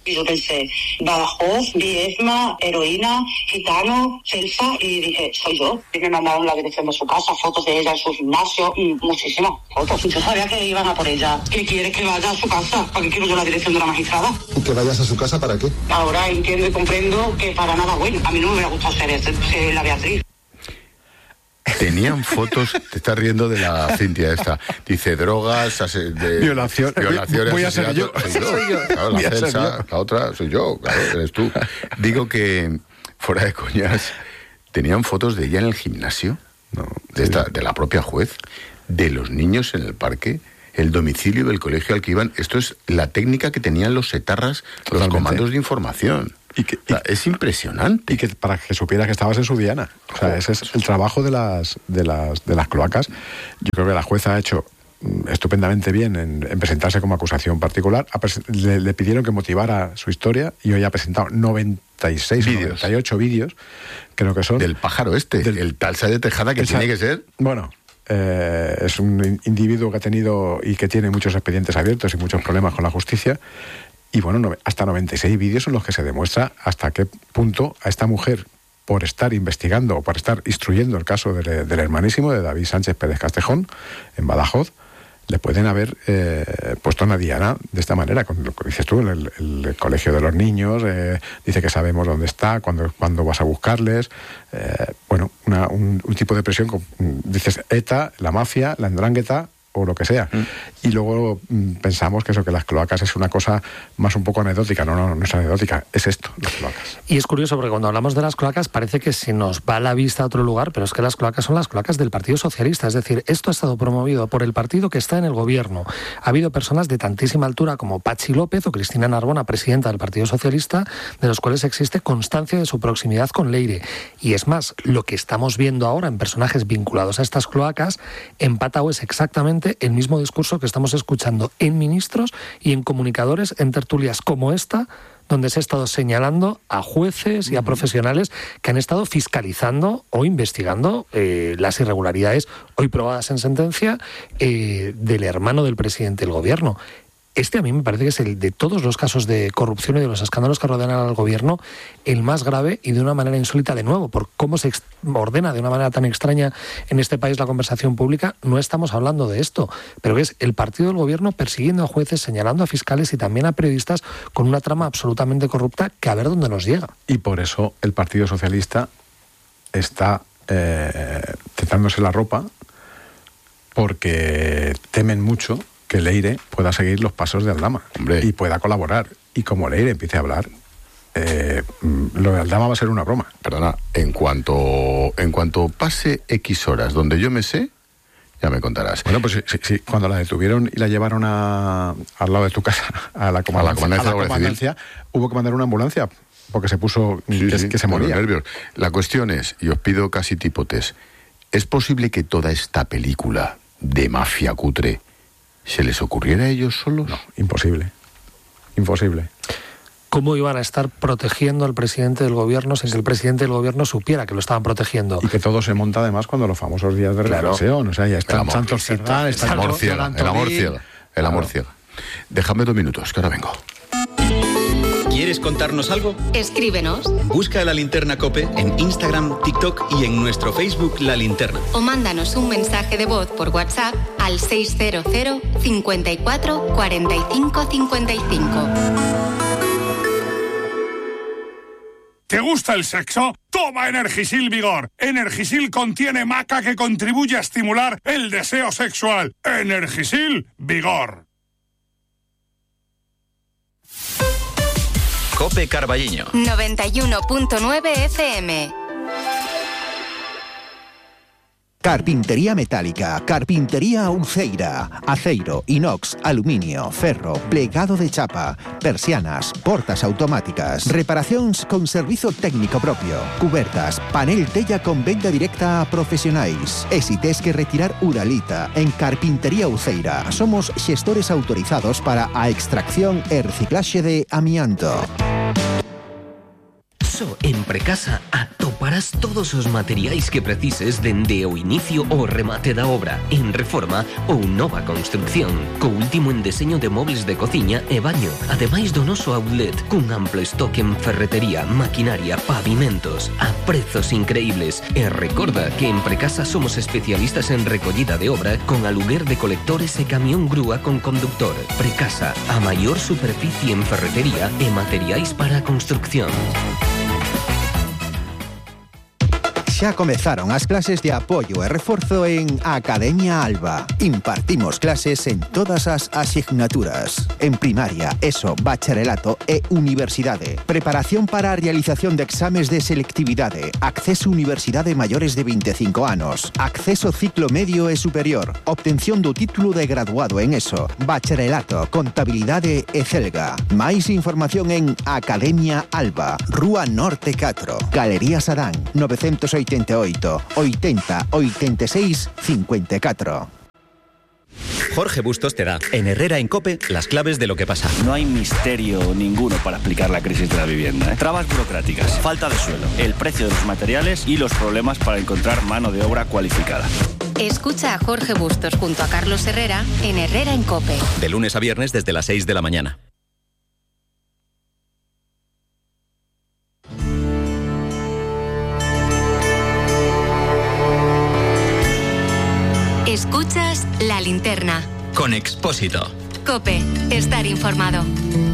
Y yo pensé, Badajoz, Viedma, heroína, gitano, Celsa, y dije, soy yo. Y me mandaron la dirección de su casa, fotos de ella en su gimnasio, muchísimas fotos. Yo sabía que iban a por ella. ¿Qué quieres que vaya a su casa? ¿Para qué quiero yo la dirección de la magistrada? ¿Que vayas a su casa para qué? Ahora entiendo y comprendo que para nada bueno. A mí no me hubiera gustado ser la Beatriz. Tenían fotos, te estás riendo de la Cintia esta. Dice drogas, violaciones. Voy a ser yo. Soy yo. Claro, la Celsa, la otra soy yo, claro, eres tú. Digo que, fuera de coñas, tenían fotos de ella en el gimnasio, ¿no? De la propia juez, de los niños en el parque, el domicilio del colegio al que iban. Esto es la técnica que tenían los etarras, los comandos de información. Es impresionante. Y que para que supieras que estabas en su diana. O sea, ese es el trabajo de las cloacas. Yo creo que la jueza ha hecho estupendamente bien en presentarse como acusación particular. Le pidieron que motivara su historia y hoy ha presentado 96 o 98 vídeos, creo que son. Del pájaro el Talsa de Tejada, que tiene que ser. Bueno, es un individuo que ha tenido y que tiene muchos expedientes abiertos y muchos problemas con la justicia. Y bueno, hasta 96 vídeos en los que se demuestra hasta qué punto a esta mujer, por estar investigando o por estar instruyendo el caso del hermanísimo de David Sánchez Pérez Castejón, en Badajoz, le pueden haber puesto una diana de esta manera, con lo que dices tú, en el colegio de los niños, dice que sabemos dónde está, cuándo vas a buscarles, un tipo de presión, dices ETA, la mafia, la Ndrangheta, o lo que sea. Y luego pensamos que que las cloacas es una cosa más un poco anecdótica. No es anecdótica, es esto, las cloacas. Y es curioso porque cuando hablamos de las cloacas parece que se nos va la vista a otro lugar, pero es que las cloacas son las cloacas del Partido Socialista. Es decir, esto ha estado promovido por el partido que está en el gobierno. Ha habido personas de tantísima altura como Patxi López o Cristina Narbona, presidenta del Partido Socialista, de los cuales existe constancia de su proximidad con Leire. Y es más, lo que estamos viendo ahora en personajes vinculados a estas cloacas empata o es exactamente el mismo discurso que estamos escuchando en ministros y en comunicadores en tertulias como esta, donde se ha estado señalando a jueces y a profesionales que han estado fiscalizando o investigando las irregularidades hoy probadas en sentencia del hermano del presidente del gobierno. Este a mí me parece que es el de todos los casos de corrupción y de los escándalos que rodean al gobierno, el más grave y de una manera insólita de nuevo, por cómo se ordena de una manera tan extraña en este país la conversación pública. No estamos hablando de esto, pero que es el partido del gobierno persiguiendo a jueces, señalando a fiscales y también a periodistas con una trama absolutamente corrupta que a ver dónde nos llega. Y por eso el Partido Socialista está tentándose la ropa, porque temen mucho que Leire pueda seguir los pasos de Aldama. Hombre, y pueda colaborar. Y como Leire empiece a hablar, lo de Aldama va a ser una broma. Perdona, en cuanto pase X horas donde yo me sé, ya me contarás. Bueno, pues sí, cuando la detuvieron y la llevaron al lado de tu casa, a la comandancia, hubo que mandar una ambulancia porque se puso que se moría. Nervios. La cuestión es, y os pido casi tipo test, ¿es posible que toda esta película de mafia cutre se les ocurriera a ellos solos? No, imposible. ¿Cómo iban a estar protegiendo al presidente del gobierno sin que el presidente del gobierno supiera que lo estaban protegiendo? Y que todo se monta además cuando los famosos días de reflexión. O sea, ya están Santos Cerdán, el amor ciega. Déjame 2 minutos, que ahora vengo. ¿Quieres contarnos algo? Escríbenos. Busca La Linterna COPE en Instagram, TikTok y en nuestro Facebook La Linterna. O mándanos un mensaje de voz por WhatsApp al 600 54 45 55. ¿Te gusta el sexo? ¡Toma Energisil Vigor! Energisil contiene maca que contribuye a estimular el deseo sexual. Energisil Vigor. COPE Carballiño 91.9 FM. Carpintería metálica, carpintería Uceira, aceiro, inox, aluminio, ferro, plegado de chapa, persianas, portas automáticas, reparacións con servizo técnico propio, cubertas, panel tella con venda directa a profesionais. E si tes que retirar uralita, en Carpintería Uceira somos xestores autorizados para a extracción e reciclaxe de amianto. iso, en Precasa atoparás todos os materiais que precises dende o inicio ao remate da obra, en reforma ou nova construcción, co último en deseño de mobles de cociña e baño, ademais do noso outlet, cun amplo stock en ferretería, maquinaria, pavimentos, a prezos increíbles. E recorda que en Precasa somos especialistas en recollida de obra con aluguer de colectores e camión grúa con conductor. Precasa, a maior superficie en ferretería e materiais para a construcción. Xa comezaron as clases de apoio e reforzo en Academia Alba. Impartimos clases en todas as asignaturas. En primaria, ESO, bacharelato e universidade. Preparación para a realización de exames de selectividade. Acceso a universidade maiores de 25 anos. Acceso ciclo medio e superior. Obtención do título de graduado en ESO, bacharelato, contabilidade e celga. Máis información en Academia Alba, Rúa Norte 4, Galería Sadán, 988 80 86 54. Jorge Bustos te da, en Herrera en COPE, las claves de lo que pasa. No hay misterio ninguno para explicar la crisis de la vivienda. Trabas burocráticas, falta de suelo, el precio de los materiales y los problemas para encontrar mano de obra cualificada. Escucha a Jorge Bustos junto a Carlos Herrera en Herrera en COPE. De lunes a viernes desde las 6 de la mañana. Escuchas La Linterna. Con Expósito. COPE. Estar informado.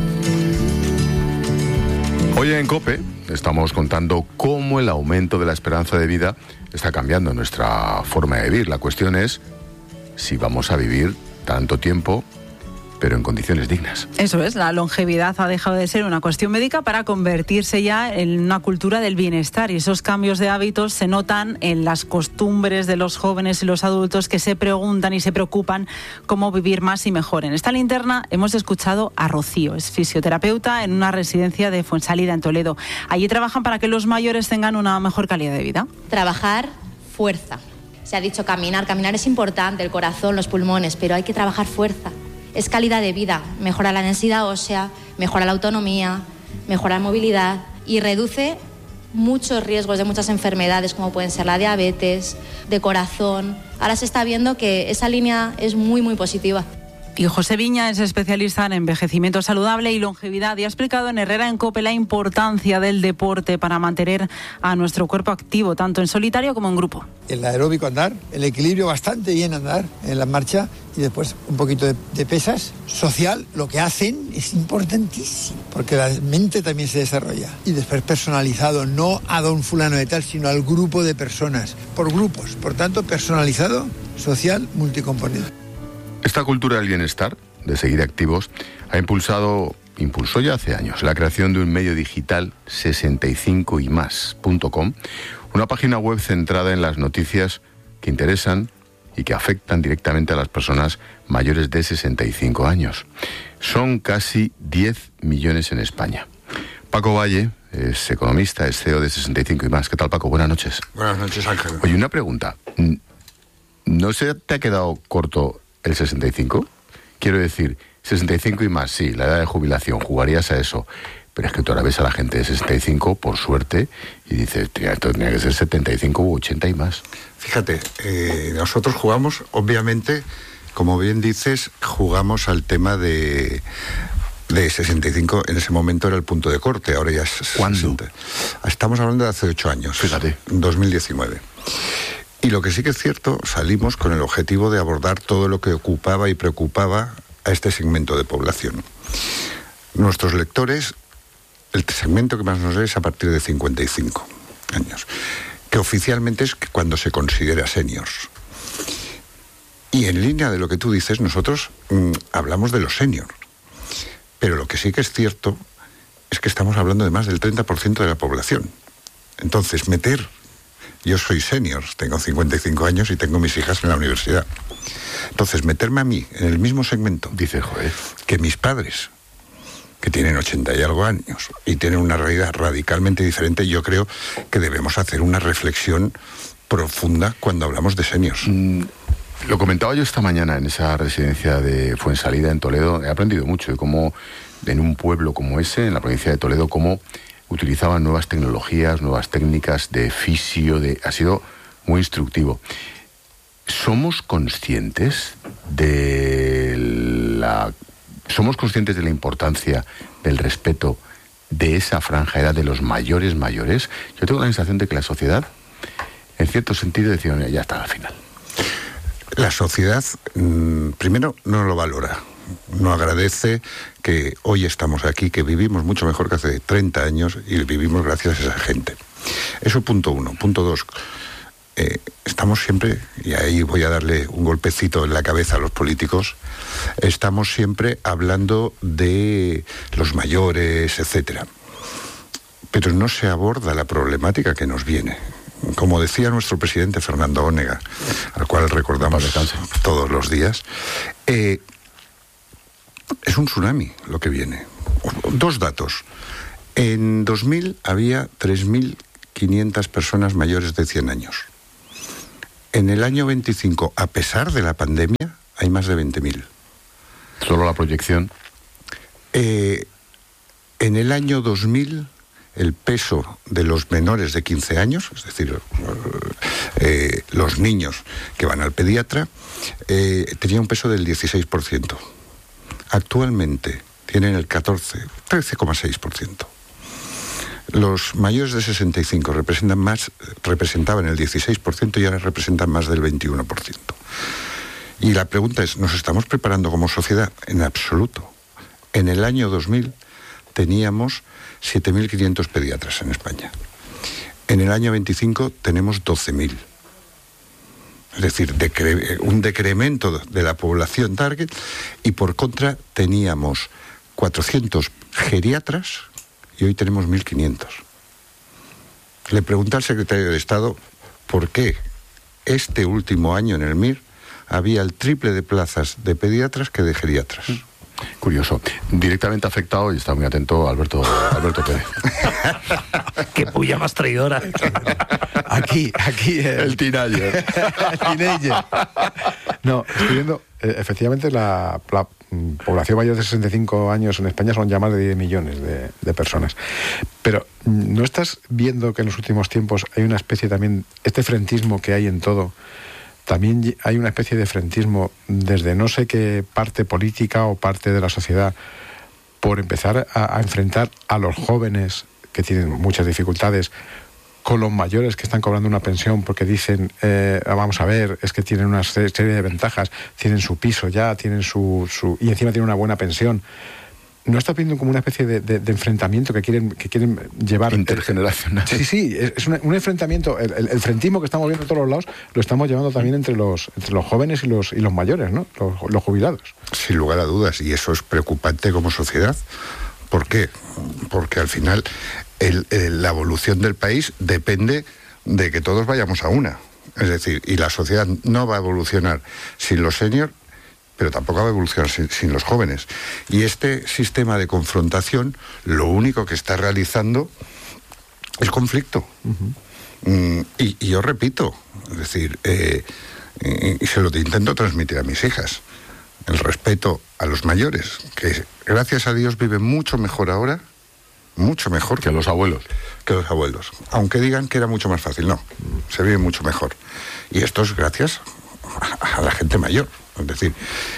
Hoy en COPE estamos contando cómo el aumento de la esperanza de vida está cambiando nuestra forma de vivir. La cuestión es si vamos a vivir tanto tiempo, pero en condiciones dignas. Eso es, la longevidad ha dejado de ser una cuestión médica para convertirse ya en una cultura del bienestar, y esos cambios de hábitos se notan en las costumbres de los jóvenes y los adultos que se preguntan y se preocupan cómo vivir más y mejor. En esta linterna hemos escuchado a Rocío, es fisioterapeuta en una residencia de Fuensalida en Toledo. Allí trabajan para que los mayores tengan una mejor calidad de vida. Trabajar fuerza. Se ha dicho caminar es importante, el corazón, los pulmones, pero hay que trabajar fuerza. Es calidad de vida, mejora la densidad ósea, mejora la autonomía, mejora la movilidad y reduce muchos riesgos de muchas enfermedades como pueden ser la diabetes, de corazón. Ahora se está viendo que esa línea es muy, muy positiva. Y José Viña es especialista en envejecimiento saludable y longevidad y ha explicado en Herrera en COPE la importancia del deporte para mantener a nuestro cuerpo activo, tanto en solitario como en grupo. El aeróbico andar, el equilibrio bastante bien andar en la marcha y después un poquito de pesas. Social, lo que hacen es importantísimo porque la mente también se desarrolla. Y después personalizado, no a don fulano de tal, sino al grupo de personas, por grupos. Por tanto, personalizado, social, multicomponente. Esta cultura del bienestar, de seguir activos, impulsó ya hace años la creación de un medio digital 65ymas.com, una página web centrada en las noticias que interesan y que afectan directamente a las personas mayores de 65 años. Son casi 10 millones en España. Paco Valle es economista, es CEO de 65ymas. ¿Qué tal, Paco? Buenas noches. Buenas noches, Ángel. Oye, una pregunta. ¿No se te ha quedado corto el 65? Quiero decir, 65 y más, sí, la edad de jubilación, jugarías a eso. Pero es que tú ahora ves a la gente de 65, por suerte, y dices, esto tenía que ser 75 u 80 y más. Fíjate, nosotros jugamos, obviamente, como bien dices, jugamos al tema de 65, en ese momento era el punto de corte, ahora ya es 60. ¿Cuándo? Estamos hablando de hace 8 años. Fíjate. 2019. Y lo que sí que es cierto, salimos con el objetivo de abordar todo lo que ocupaba y preocupaba a este segmento de población. Nuestros lectores, el segmento que más nos es a partir de 55 años, que oficialmente es cuando se considera seniors. Y en línea de lo que tú dices, nosotros hablamos de los seniors. Pero lo que sí que es cierto es que estamos hablando de más del 30% de la población. Entonces, yo soy senior, tengo 55 años y tengo mis hijas en la universidad. Entonces, meterme a mí en el mismo segmento, dice, joder, que mis padres, que tienen 80 y algo años y tienen una realidad radicalmente diferente, yo creo que debemos hacer una reflexión profunda cuando hablamos de seniors. Lo comentaba yo esta mañana en esa residencia de Fuensalida en Toledo. He aprendido mucho de cómo en un pueblo como ese, en la provincia de Toledo, cómo utilizaban nuevas tecnologías, nuevas técnicas de fisio, ha sido muy instructivo. ¿Somos conscientes de la importancia del respeto de esa franja de edad de los mayores? Yo tengo la sensación de que la sociedad, en cierto sentido, decía, ya está al final. La sociedad, primero, no lo valora. No agradece que hoy estamos aquí, que vivimos mucho mejor que hace 30 años y vivimos gracias a esa gente. Eso punto uno. Punto dos, estamos siempre, y ahí voy a darle un golpecito en la cabeza a los políticos, estamos siempre hablando de los mayores, etcétera. Pero no se aborda la problemática que nos viene. Como decía nuestro presidente Fernando Onega, al cual recordamos todos los días, es un tsunami lo que viene. Dos datos. En 2000 había 3.500 personas mayores de 100 años. En el año 25, a pesar de la pandemia, hay más de 20.000. ¿Solo la proyección? En el año 2000, el peso de los menores de 15 años, es decir, los niños que van al pediatra, tenía un peso del 16%. Actualmente tienen el 13,6%. Los mayores de 65 representaban el 16% y ahora representan más del 21%. Y la pregunta es, ¿nos estamos preparando como sociedad? En absoluto. En el año 2000 teníamos 7.500 pediatras en España. En el año 25 tenemos 12.000. Es decir, un decremento de la población target, y por contra teníamos 400 geriatras y hoy tenemos 1.500. Le pregunté al secretario de Estado por qué este último año en el MIR había el triple de plazas de pediatras que de geriatras. Curioso. Directamente afectado, y está muy atento, Alberto Pérez. Qué puya más traidora. Aquí el teenager. No, estoy viendo, efectivamente, la población mayor de 65 años en España son ya más de 10 millones de personas. Pero ¿no estás viendo que en los últimos tiempos hay una especie también, este frentismo que hay en todo? También hay una especie de frentismo desde no sé qué parte política o parte de la sociedad por empezar a enfrentar a los jóvenes que tienen muchas dificultades con los mayores que están cobrando una pensión porque dicen, vamos a ver, es que tienen una serie de ventajas, tienen su piso ya, tienen y encima tienen una buena pensión. ¿No está viendo como una especie de enfrentamiento que quieren llevar? Intergeneracional. Sí, es un enfrentamiento. El frentismo que estamos viendo en todos los lados lo estamos llevando también entre los jóvenes y los mayores, ¿no? Los jubilados. Sin lugar a dudas, y eso es preocupante como sociedad. ¿Por qué? Porque al final la evolución del país depende de que todos vayamos a una. Es decir, y la sociedad no va a evolucionar sin los seniors, pero tampoco va a evolucionar sin los jóvenes. Y este sistema de confrontación lo único que está realizando es conflicto. Uh-huh. Y yo repito, es decir, y se lo intento transmitir a mis hijas, el respeto a los mayores, que gracias a Dios viven mucho mejor ahora, mucho mejor que los abuelos. Que los abuelos. Aunque digan que era mucho más fácil, no, se vive mucho mejor. Y esto es gracias a la gente mayor. Es decir,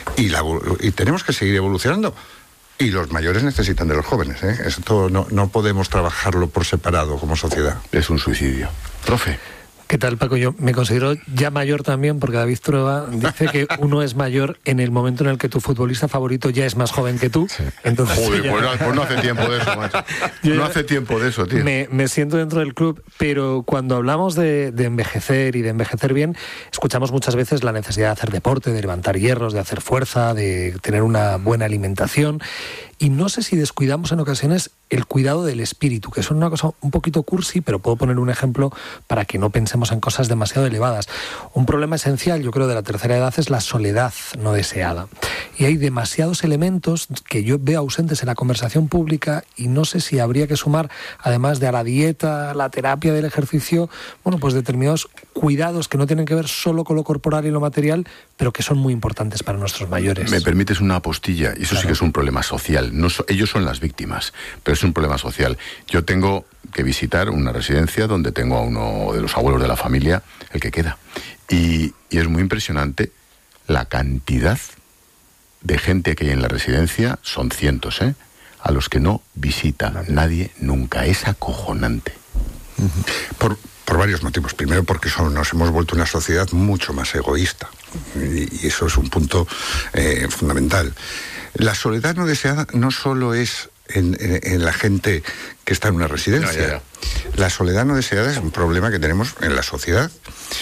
y tenemos que seguir evolucionando. Y los mayores necesitan de los jóvenes, ¿eh? Esto no podemos trabajarlo por separado como sociedad. Es un suicidio. Profe. ¿Qué tal, Paco? Yo me considero ya mayor también, porque David Trueba dice que uno es mayor en el momento en el que tu futbolista favorito ya es más joven que tú. Sí. Entonces, joder, pues no hace tiempo de eso, macho. No hace tiempo de eso, tío. Me siento dentro del club, pero cuando hablamos de envejecer y de envejecer bien, escuchamos muchas veces la necesidad de hacer deporte, de levantar hierros, de hacer fuerza, de tener una buena alimentación. Y no sé si descuidamos en ocasiones el cuidado del espíritu, que es una cosa un poquito cursi, pero puedo poner un ejemplo para que no pensemos en cosas demasiado elevadas. Un problema esencial, yo creo, de la tercera edad es la soledad no deseada. Y hay demasiados elementos que yo veo ausentes en la conversación pública y no sé si habría que sumar, además de a la dieta, la terapia del ejercicio, bueno, pues determinados cuidados que no tienen que ver solo con lo corporal y lo material, pero que son muy importantes para nuestros mayores. Me permites una apostilla, y eso sí que es un problema social. Ellos son las víctimas, pero es un problema social. Yo tengo que visitar una residencia donde tengo a uno de los abuelos de la familia, el que queda. Y es muy impresionante la cantidad de gente que hay en la residencia, son cientos, a los que no visita nadie nunca. Es acojonante. Por varios motivos. Primero, porque nos hemos vuelto una sociedad mucho más egoísta. Y eso es un punto fundamental. La soledad no deseada no solo es en la gente que está en una residencia. La soledad no deseada es un problema que tenemos en la sociedad.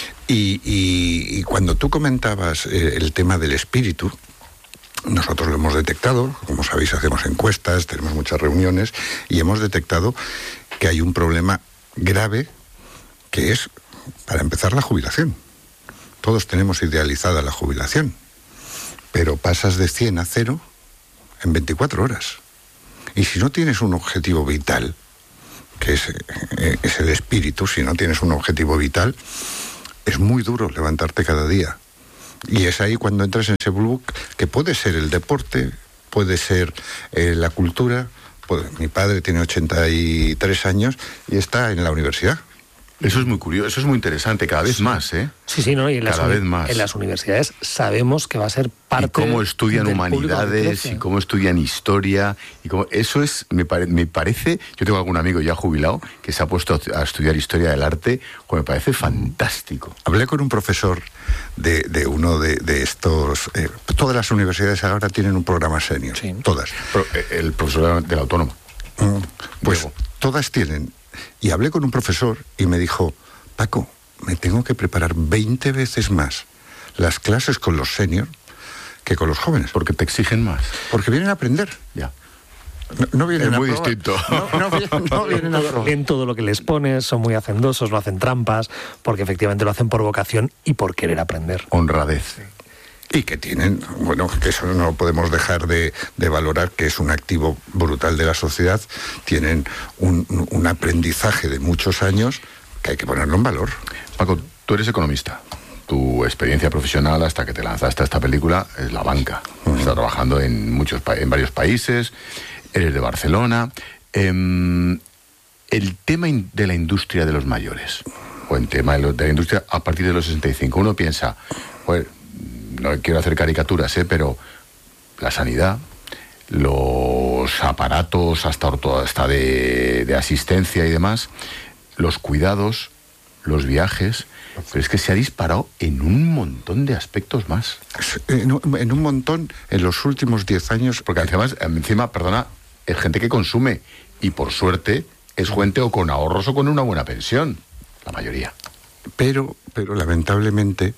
Y cuando tú comentabas el tema del espíritu, nosotros lo hemos detectado. Como sabéis, hacemos encuestas, tenemos muchas reuniones, y hemos detectado que hay un problema grave, que es, para empezar, la jubilación. Todos tenemos idealizada la jubilación, pero pasas de 100 a 0 en 24 horas. Y si no tienes un objetivo vital, que es el espíritu, si no tienes un objetivo vital, es muy duro levantarte cada día. Y es ahí cuando entras en ese bulbo, que puede ser el deporte, puede ser la cultura. Mi padre tiene 83 años y está en la universidad. Eso es muy curioso, eso es muy interesante, cada vez más, Sí, ¿no? Y cada vez más. En las universidades sabemos que va a ser parte. Y cómo estudian del humanidades, y cómo estudian historia, y cómo, eso es, me parece, yo tengo algún amigo ya jubilado que se ha puesto a estudiar historia del arte, me parece fantástico. Hablé con un profesor de uno de estos, todas las universidades ahora tienen un programa senior, todas. El profesor de la Autónoma. Pues Diego. Todas tienen. Y hablé con un profesor y me dijo: Paco, me tengo que preparar 20 veces más las clases con los senior que con los jóvenes. Porque te exigen más. Porque vienen a aprender. Ya. No vienen es muy a probar. distinto. No vienen a probar. En todo lo que les pones, son muy hacendosos, no hacen trampas, porque efectivamente lo hacen por vocación y por querer aprender. Honradez. Y que tienen, que eso no podemos dejar de valorar, que es un activo brutal de la sociedad. Tienen un aprendizaje de muchos años que hay que ponerlo en valor. Paco, tú eres economista. Tu experiencia profesional hasta que te lanzaste a esta película es la banca. Estás trabajando en varios países, eres de Barcelona. El tema de la industria de los mayores, o el tema de la industria a partir de los 65, uno piensa, no quiero hacer caricaturas, pero la sanidad, los aparatos hasta de asistencia y demás, los cuidados, los viajes, pero es que se ha disparado en un montón de aspectos más. En un montón en los últimos 10 años. Porque encima, perdona, es gente que consume, y por suerte es gente o con ahorros o con una buena pensión, la mayoría. Pero lamentablemente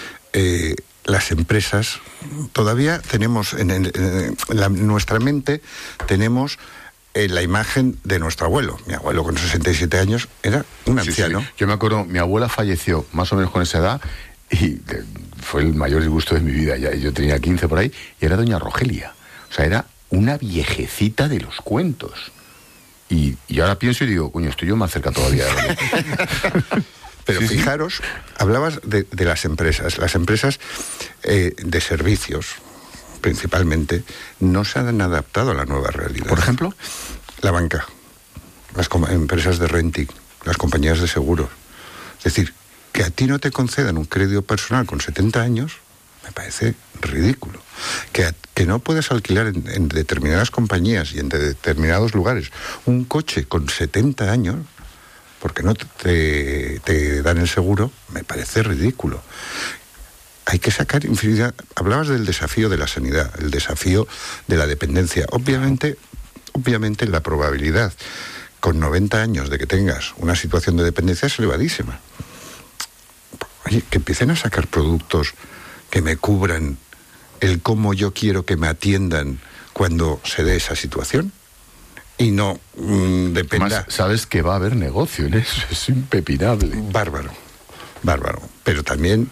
las empresas, todavía tenemos en nuestra mente, tenemos la imagen de nuestro abuelo. Mi abuelo con 67 años era un anciano. Sí. Yo me acuerdo, mi abuela falleció más o menos con esa edad, y fue el mayor disgusto de mi vida. Ya yo tenía 15 por ahí, y era doña Rogelia. O sea, era una viejecita de los cuentos. Y ahora pienso y digo, coño, estoy yo más cerca todavía de Pero fijaros, hablabas de las empresas. Las empresas de servicios, principalmente, no se han adaptado a la nueva realidad. Por ejemplo, la banca, las empresas de renting, las compañías de seguros. Es decir, que a ti no te concedan un crédito personal con 70 años, me parece ridículo. Que no puedas alquilar en determinadas compañías y en determinados lugares un coche con 70 años, porque no te dan el seguro, me parece ridículo. Hay que sacar infinidad. Hablabas del desafío de la sanidad, el desafío de la dependencia. Obviamente la probabilidad con 90 años de que tengas una situación de dependencia es elevadísima. Oye, que empiecen a sacar productos que me cubran el cómo yo quiero que me atiendan cuando se dé esa situación. Y no dependa. Además, sabes que va a haber negocio en eso, es impepinable. Bárbaro. Pero también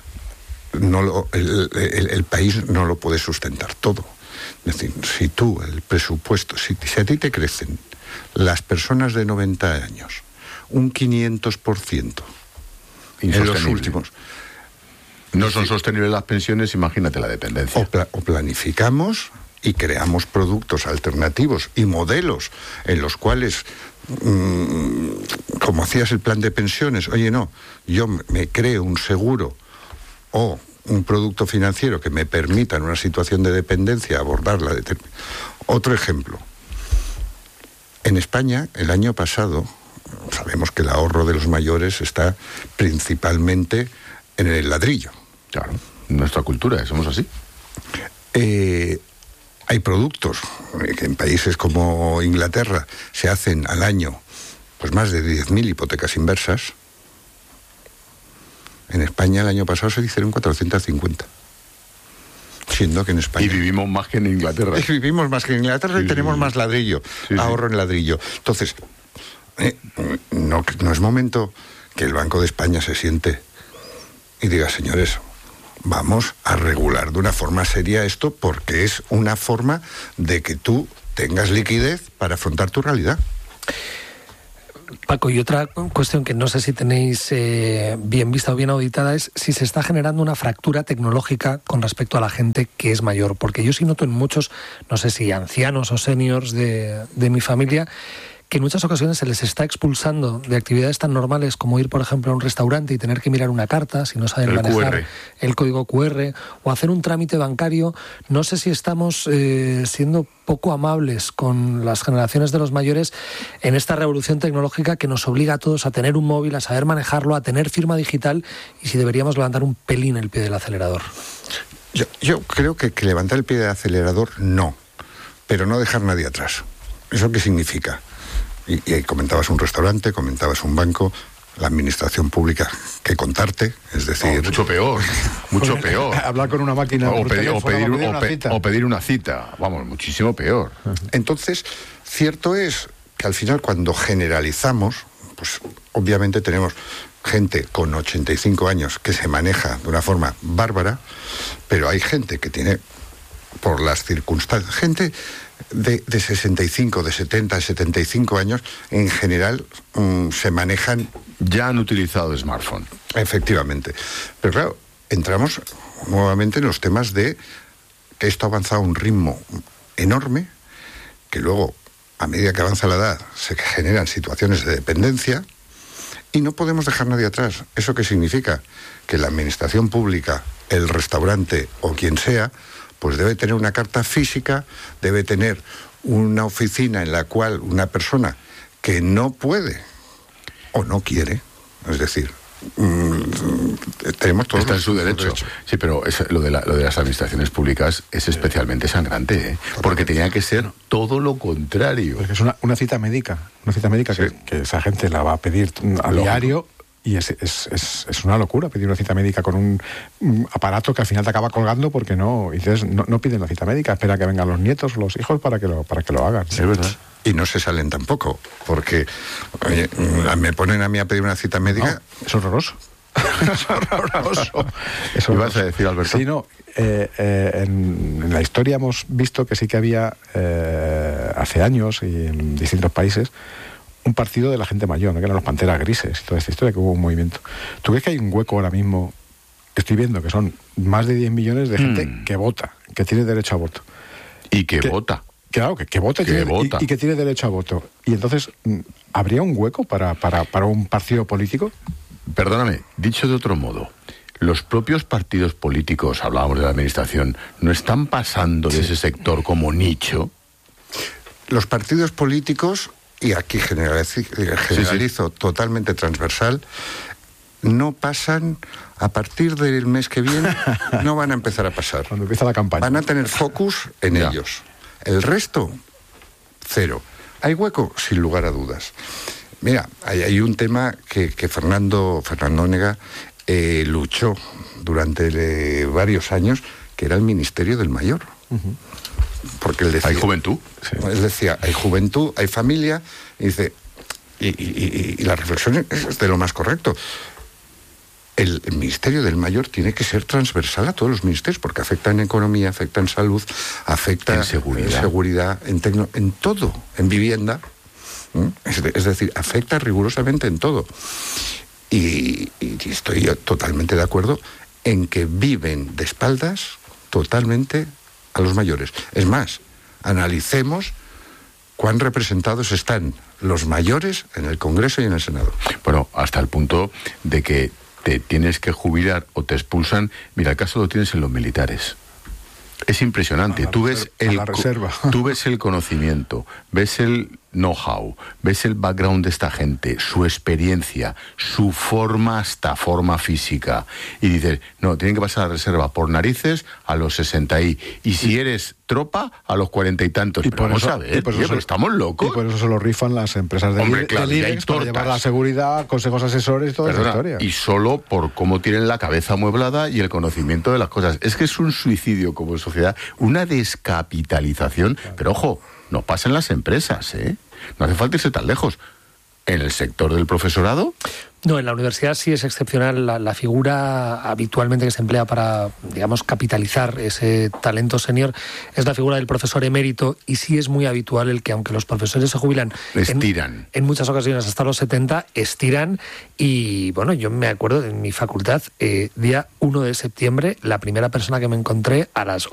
el país no lo puede sustentar todo. Es decir, si tú, el presupuesto, si a ti te crecen las personas de 90 años un 500% en los últimos, No son sostenibles las pensiones, imagínate la dependencia. O planificamos y creamos productos alternativos y modelos en los cuales, como hacías el plan de pensiones, oye, no, yo me creo un seguro o un producto financiero que me permita en una situación de dependencia abordarla. Otro ejemplo. En España, el año pasado, sabemos que el ahorro de los mayores está principalmente en el ladrillo. Claro, nuestra cultura, somos así. Hay productos que en países como Inglaterra se hacen al año pues más de 10.000 hipotecas inversas. En España el año pasado se hicieron 450. Siendo que en España... Y vivimos más que en Inglaterra. Vivimos más que en Inglaterra y tenemos más ladrillo, ahorro en ladrillo. Entonces, no es momento que el Banco de España se siente y diga, señores, vamos a regular de una forma seria esto, porque es una forma de que tú tengas liquidez para afrontar tu realidad. Paco, y otra cuestión que no sé si tenéis bien vista o bien auditada es si se está generando una fractura tecnológica con respecto a la gente que es mayor, porque yo sí noto en muchos, no sé si ancianos o seniors de mi familia, que en muchas ocasiones se les está expulsando de actividades tan normales como ir, por ejemplo, a un restaurante y tener que mirar una carta si no saben manejar el código QR, o hacer un trámite bancario. No sé si estamos siendo poco amables con las generaciones de los mayores en esta revolución tecnológica que nos obliga a todos a tener un móvil, a saber manejarlo, a tener firma digital, y si deberíamos levantar un pelín el pie del acelerador. Yo creo que levantar el pie del acelerador no, pero no dejar nadie atrás. ¿Eso qué significa? Y comentabas un restaurante, comentabas un banco, la administración pública, que contarte, es decir... mucho peor, mucho peor. Hablar con una máquina o pedir una cita, vamos, muchísimo peor. Entonces, cierto es que al final cuando generalizamos, pues obviamente tenemos gente con 85 años que se maneja de una forma bárbara, pero hay gente que tiene, por las circunstancias, gente... De 65, de 70, de 75 años, en general se manejan... Ya han utilizado smartphone. Efectivamente. Pero claro, entramos nuevamente en los temas de que esto ha avanzado a un ritmo enorme, que luego, a medida que avanza la edad, se generan situaciones de dependencia y no podemos dejar nadie atrás. ¿Eso qué significa? Que la administración pública, el restaurante o quien sea, pues debe tener una carta física, debe tener una oficina en la cual una persona que no puede o no quiere, es decir, tenemos todos está en su derecho. Sí, pero lo de las administraciones públicas es especialmente sangrante, ¿eh? Porque tenía que ser todo lo contrario. Porque es una cita médica, sí. que esa gente la va a pedir a diario. Y es una locura pedir una cita médica con un aparato que al final te acaba colgando porque no piden la cita médica, espera que vengan los nietos o los hijos para que lo hagan. Es verdad. Y no se salen tampoco, porque oye, me ponen a mí a pedir una cita médica. No, es horroroso. Es horroroso. ¿Qué vas a decir, Alberto? Sí, no. En la historia hemos visto que sí que había hace años y en distintos países un partido de la gente mayor, ¿no? Que eran los Panteras Grises y toda esta historia, que hubo un movimiento. ¿Tú crees que hay un hueco ahora mismo? Estoy viendo que son más de 10 millones de gente que vota, que tiene derecho a voto. Y que vota. Claro, que vota y que tiene derecho a voto. Y entonces, ¿habría un hueco para un partido político? Perdóname, dicho de otro modo, los propios partidos políticos, hablábamos de la administración, ¿no están pasando de ese sector como nicho? Los partidos políticos... Y aquí generalizo totalmente transversal, no pasan, a partir del mes que viene, no van a empezar a pasar. Cuando empieza la campaña. Van a tener focus en ellos. El resto, cero. ¿Hay hueco? Sin lugar a dudas. Mira, hay un tema que Fernando Onega luchó durante varios años, que era el Ministerio del Mayor. Uh-huh. Porque él decía, ¿hay juventud? Sí. Él decía, hay juventud, hay familia, y dice, y la reflexión es de lo más correcto. El Ministerio del Mayor tiene que ser transversal a todos los ministerios, porque afecta en economía, afecta en salud, afecta en seguridad, en todo, en vivienda. Es decir, afecta rigurosamente en todo. Y estoy totalmente de acuerdo en que viven de espaldas totalmente a los mayores. Es más, analicemos cuán representados están los mayores en el Congreso y en el Senado. Bueno, hasta el punto de que te tienes que jubilar o te expulsan. Mira, el caso lo tienes en los militares. Es impresionante. Tú ves el conocimiento, ves el know-how, ves el background de esta gente, su experiencia, su forma, hasta forma física. Y dices, no, tienen que pasar a la reserva por narices a los 60 y si eres tropa, a los 40 y tantos. Pero vamos a ver, pero estamos locos. Y por eso se lo rifan las empresas del IBEX para llevar la seguridad, consejos asesores y toda esa historia. Y solo por cómo tienen la cabeza amueblada y el conocimiento de las cosas. Es que es un suicidio como sociedad, una descapitalización. Pero ojo, nos pasa en las empresas, ¿eh? No hace falta irse tan lejos. ¿En el sector del profesorado? No, en la universidad sí es excepcional la figura habitualmente que se emplea para, digamos, capitalizar ese talento senior, es la figura del profesor emérito, y sí es muy habitual el que, aunque los profesores se jubilan estiran en muchas ocasiones hasta los 70, estiran. Y bueno, yo me acuerdo en mi facultad, día 1 de septiembre, la primera persona que me encontré a las